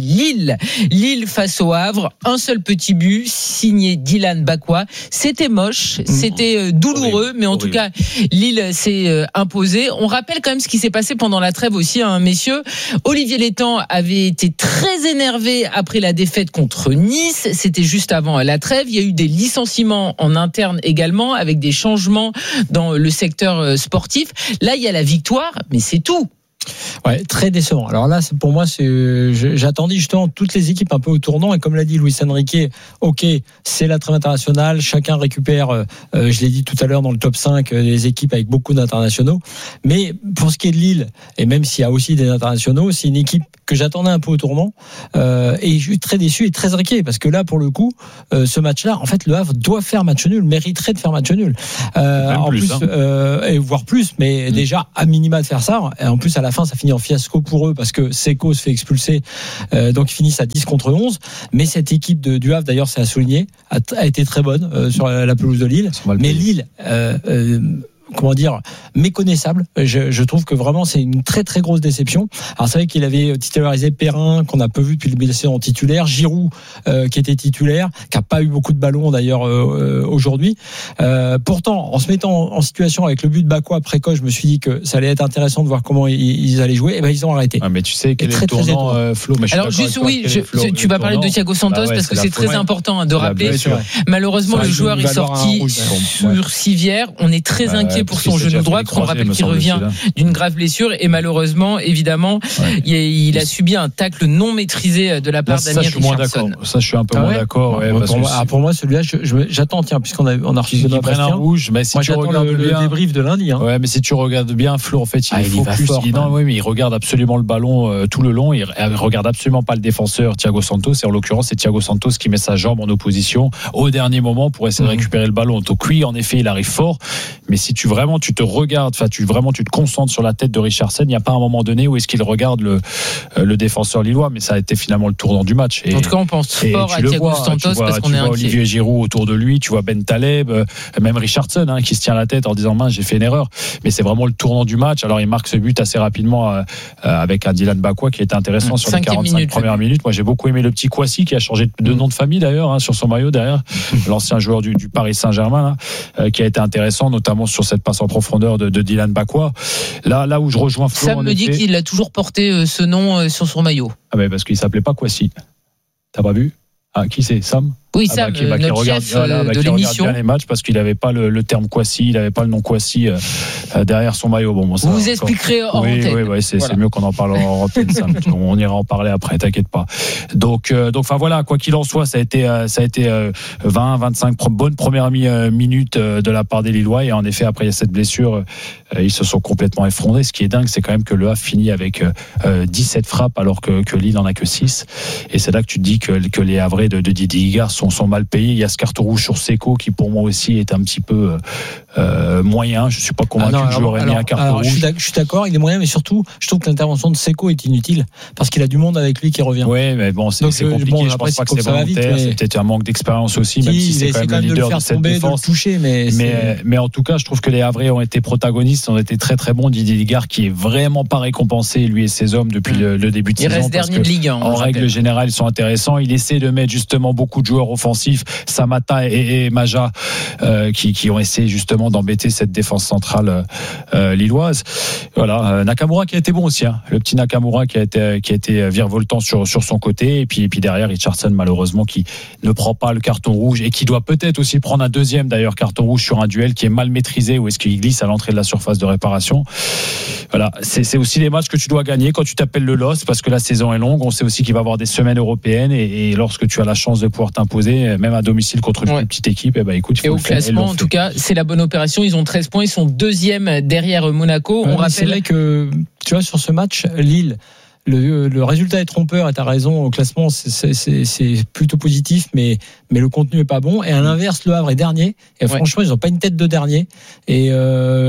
Lille. Lille face au Havre, un seul petit but signé Dylan Bakwa. C'était moche, c'était douloureux, mais en tout cas Lille s'est imposé. On rappelle quand même ce qui s'est passé pendant la trêve aussi, hein, messieurs. Olivier Létang avait été très énervé après la défaite contre Nice. C'était juste avant la trêve. Il y a eu des licenciements en interne également, avec des changements dans le secteur sportif. Là, il y a la victoire, mais c'est tout. Ouais, très décevant. Alors là, c'est, pour moi, c'est, j'attendais justement toutes les équipes un peu au tournant. Et comme l'a dit Luis Enrique, ok, c'est la trêve internationale. Chacun récupère, euh, je l'ai dit tout à l'heure, dans le top cinq, euh, des équipes avec beaucoup d'internationaux. Mais pour ce qui est de Lille, et même s'il y a aussi des internationaux, c'est une équipe que j'attendais un peu au tournant. Euh, et je suis très déçu et très inquiet. Parce que là, pour le coup, euh, ce match-là, en fait, le Havre doit faire match nul, mériterait de faire match nul. Euh, en plus, plus hein. euh, et voire plus, mais mmh. déjà, à minima de faire ça. Et en plus, à la fin, ça finit en fiasco pour eux parce que Seco se fait expulser, euh, donc ils finissent à dix contre onze. Mais cette équipe de, du Havre, d'ailleurs, c'est à souligner, a, a été très bonne euh, sur la, la pelouse de Lille. Mais Lille, euh, euh, comment dire, méconnaissable. Je, je trouve que vraiment c'est une très très grosse déception. Alors c'est vrai qu'il avait titularisé Perrin, qu'on a peu vu depuis le blessé en titulaire, Giroud euh, qui était titulaire, qui a pas eu beaucoup de ballons d'ailleurs euh, aujourd'hui. Euh, pourtant, en se mettant en situation avec le but de Bakwa précoce, je me suis dit que ça allait être intéressant de voir comment ils, ils allaient jouer. Et ben ils ont arrêté. Ah, mais tu sais quel est le tournant, euh, Flo. Mais alors juste oui, je, Flo, tu vas parler de Thiago Santos bah ouais, parce que c'est très important de rappeler. Malheureusement, le joueur est sorti sur civière. On est très inquiet pour son genou droit, qu'on rappelle qu'il revient d'une grave blessure et malheureusement, évidemment, ouais. il, il a subi un tacle non maîtrisé de la part d'Amir Richardson. Ça, je suis un peu ah moins ouais d'accord. Ouais, pour, parce moi, que ah, pour moi, celui-là, je, je, j'attends, tiens, puisqu'on a, on a reçu de Bastien. Un rouge, mais si moi, tu regardes le, bien, le débrief de lundi. Hein. Ouais, mais si tu regardes bien, Flo, en fait, il, ah, est il focus. Fort, il, non, oui, mais il regarde absolument le ballon euh, tout le long. Il, il regarde absolument pas le défenseur Thiago Santos. Et en l'occurrence, c'est Thiago Santos qui met sa jambe en opposition au dernier moment pour essayer mmh. de récupérer le ballon. Donc oui, en effet, il arrive fort. Mais si tu vraiment, tu te regardes, enfin, tu vraiment, tu te concentres sur la tête de Richardson. Il n'y a pas un moment donné où est-ce qu'il regarde le, le défenseur lillois, mais ça a été finalement le tournant du match. Et, en tout cas, on pense fort à Thiago vois, Santos vois, parce qu'on est inquiet. Olivier Giroud autour de lui, tu vois Ben Taleb, euh, même Richardson hein, qui se tient la tête en disant mince, j'ai fait une erreur. Mais c'est vraiment le tournant du match. Alors il marque ce but assez rapidement euh, avec un Dylan Bakwa qui était intéressant mmh, sur les quarante-cinq minute, premières minutes. Moi j'ai beaucoup aimé le petit Kouassi qui a changé de nom de famille d'ailleurs hein, sur son maillot derrière, l'ancien joueur du, du Paris Saint-Germain là, euh, qui a été intéressant notamment sur cette passe en profondeur de, de Dylan Bakwa. Là, là où je rejoins Flo. Ça me effet, dit qu'il a toujours porté ce nom sur son maillot. Ah ben parce qu'il s'appelait pas Kouassi. T'as pas vu? Ah, qui c'est? Sam? Oui, ah Sam, bah, qui, bah, notre qui regarde, chef voilà, bah, de qui l'émission. Regarde bien les matchs parce qu'il n'avait pas le, le terme Kouassi, il n'avait pas le nom Kouassi euh, euh, derrière son maillot. Bon, bon, ça, vous vous encore... expliquerez en oui, antenne. Oui, oui, c'est, voilà. c'est mieux qu'on en parle en antenne. On ira en parler après, t'inquiète pas. Donc, euh, donc, enfin voilà, quoi qu'il en soit, ça a été, euh, ça a été euh, vingt, vingt-cinq bonnes premières mi- euh, minutes euh, de la part des Lillois. Et en effet, après il y a cette blessure, euh, ils se sont complètement effondrés. Ce qui est dingue, c'est quand même que le Havre finit avec euh, dix-sept frappes alors que, que Lille en a que six. Et c'est là que tu te dis que, que les Havrais de, de Didier Higuard sont, sont mal payés. Il y a ce carton rouge sur Seco qui pour moi aussi est un petit peu euh, moyen. Je suis pas convaincu ah non, que je lui aurais mis un carton rouge. Je suis, je suis d'accord, il est moyen, mais surtout, je trouve que l'intervention de Seco est inutile parce qu'il a du monde avec lui qui revient. Oui, mais bon, c'est, Donc, c'est compliqué. Bon, je pense pas que c'est volontaire. Vite, mais... C'est peut-être un manque d'expérience aussi, même si, si c'est quand même, quand même le leader de, le de cette tomber, défense. De le toucher, mais, mais, mais en tout cas, je trouve que les Havrais ont été protagonistes, ont été très très bons. Didier Higuard qui est vraiment pas récompensé, lui et ses hommes, depuis le, le début de il saison. Il reste dernier de Ligue un. En règle générale, ils sont intéressants. Il essaie de mettre justement beaucoup de joueurs offensifs, Samata et, et Maja, euh, qui, qui ont essayé justement d'embêter cette défense centrale euh, lilloise. Voilà, euh, Nakamura qui a été bon aussi, hein. Le petit Nakamura qui a été qui a été virevoltant sur sur son côté, et puis et puis derrière Richardson malheureusement qui ne prend pas le carton rouge et qui doit peut-être aussi prendre un deuxième d'ailleurs carton rouge sur un duel qui est mal maîtrisé ou est-ce qu'il glisse à l'entrée de la surface de réparation. Voilà, c'est, c'est aussi les matchs que tu dois gagner quand tu t'appelles le L O S parce que la saison est longue. On sait aussi qu'il va y avoir des semaines européennes et, et lorsque tu as la chance de pouvoir t'imposer, même à domicile contre une ouais. petite équipe, et ben écoute, il faut et au le faire, classement, en tout cas, c'est la bonne opération. Ils ont treize points, ils sont deuxième derrière Monaco. Ouais, On rappelle c'est vrai que tu vois sur ce match, Lille. Le, le résultat est trompeur et t'as raison, au classement c'est, c'est, c'est plutôt positif, mais, mais le contenu est pas bon. Et à l'inverse, le Havre est dernier et ouais. franchement ils ont pas une tête de dernier. Et euh,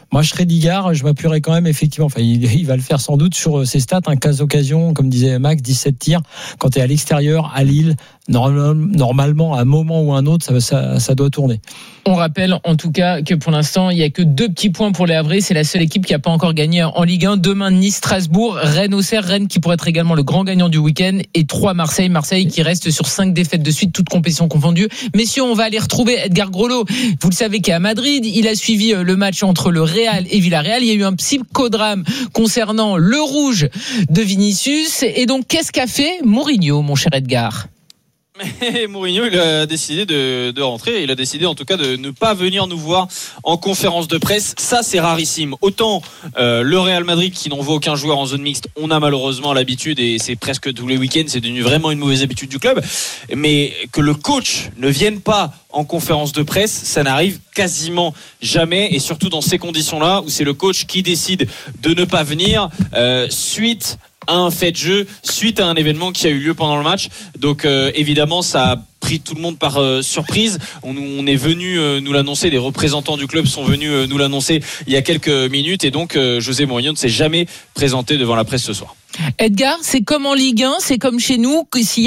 Moi, Schrödinger, je m'appuierais quand même effectivement. Enfin, il, il va le faire sans doute sur ses stats, un cas d'occasion, comme disait Max, dix-sept tirs. Quand tu es à l'extérieur, à Lille, normalement, à un moment ou à un autre, ça, ça, ça doit tourner. On rappelle en tout cas que pour l'instant, il n'y a que deux petits points pour les Havrais. C'est la seule équipe qui n'a pas encore gagné en Ligue un. Demain, Nice, Strasbourg, Rennes, Auxerre, Rennes qui pourrait être également le grand gagnant du week-end. Et trois Marseille, Marseille qui reste sur cinq défaites de suite, toutes compétitions confondues. Messieurs, on va aller retrouver Edgar Grolot. Vous le savez qui est à Madrid. Il a suivi le match entre le Real et Villarreal. Il y a eu un psychodrame concernant le rouge de Vinicius. Et donc, qu'est-ce qu'a fait Mourinho, mon cher Edgar ? Mais Mourinho, il a décidé de, de rentrer. Il a décidé en tout cas de ne pas venir nous voir en conférence de presse. Ça, c'est rarissime. Autant euh, le Real Madrid qui n'envoie aucun joueur en zone mixte, on a malheureusement l'habitude et c'est presque tous les week-ends. C'est devenu vraiment une mauvaise habitude du club. Mais que le coach ne vienne pas en conférence de presse, ça n'arrive quasiment jamais. Et surtout dans ces conditions-là où c'est le coach qui décide de ne pas venir euh, suite à un fait de jeu, suite à un événement qui a eu lieu pendant le match. Donc euh, évidemment, ça a pris tout le monde par euh, surprise. On, on est venu euh, nous l'annoncer, les représentants du club sont venus euh, nous l'annoncer il y a quelques minutes. Et donc, euh, José Mourinho ne s'est jamais présenté devant la presse ce soir. Edgar, c'est comme en Ligue un, c'est comme chez nous, que s'il y a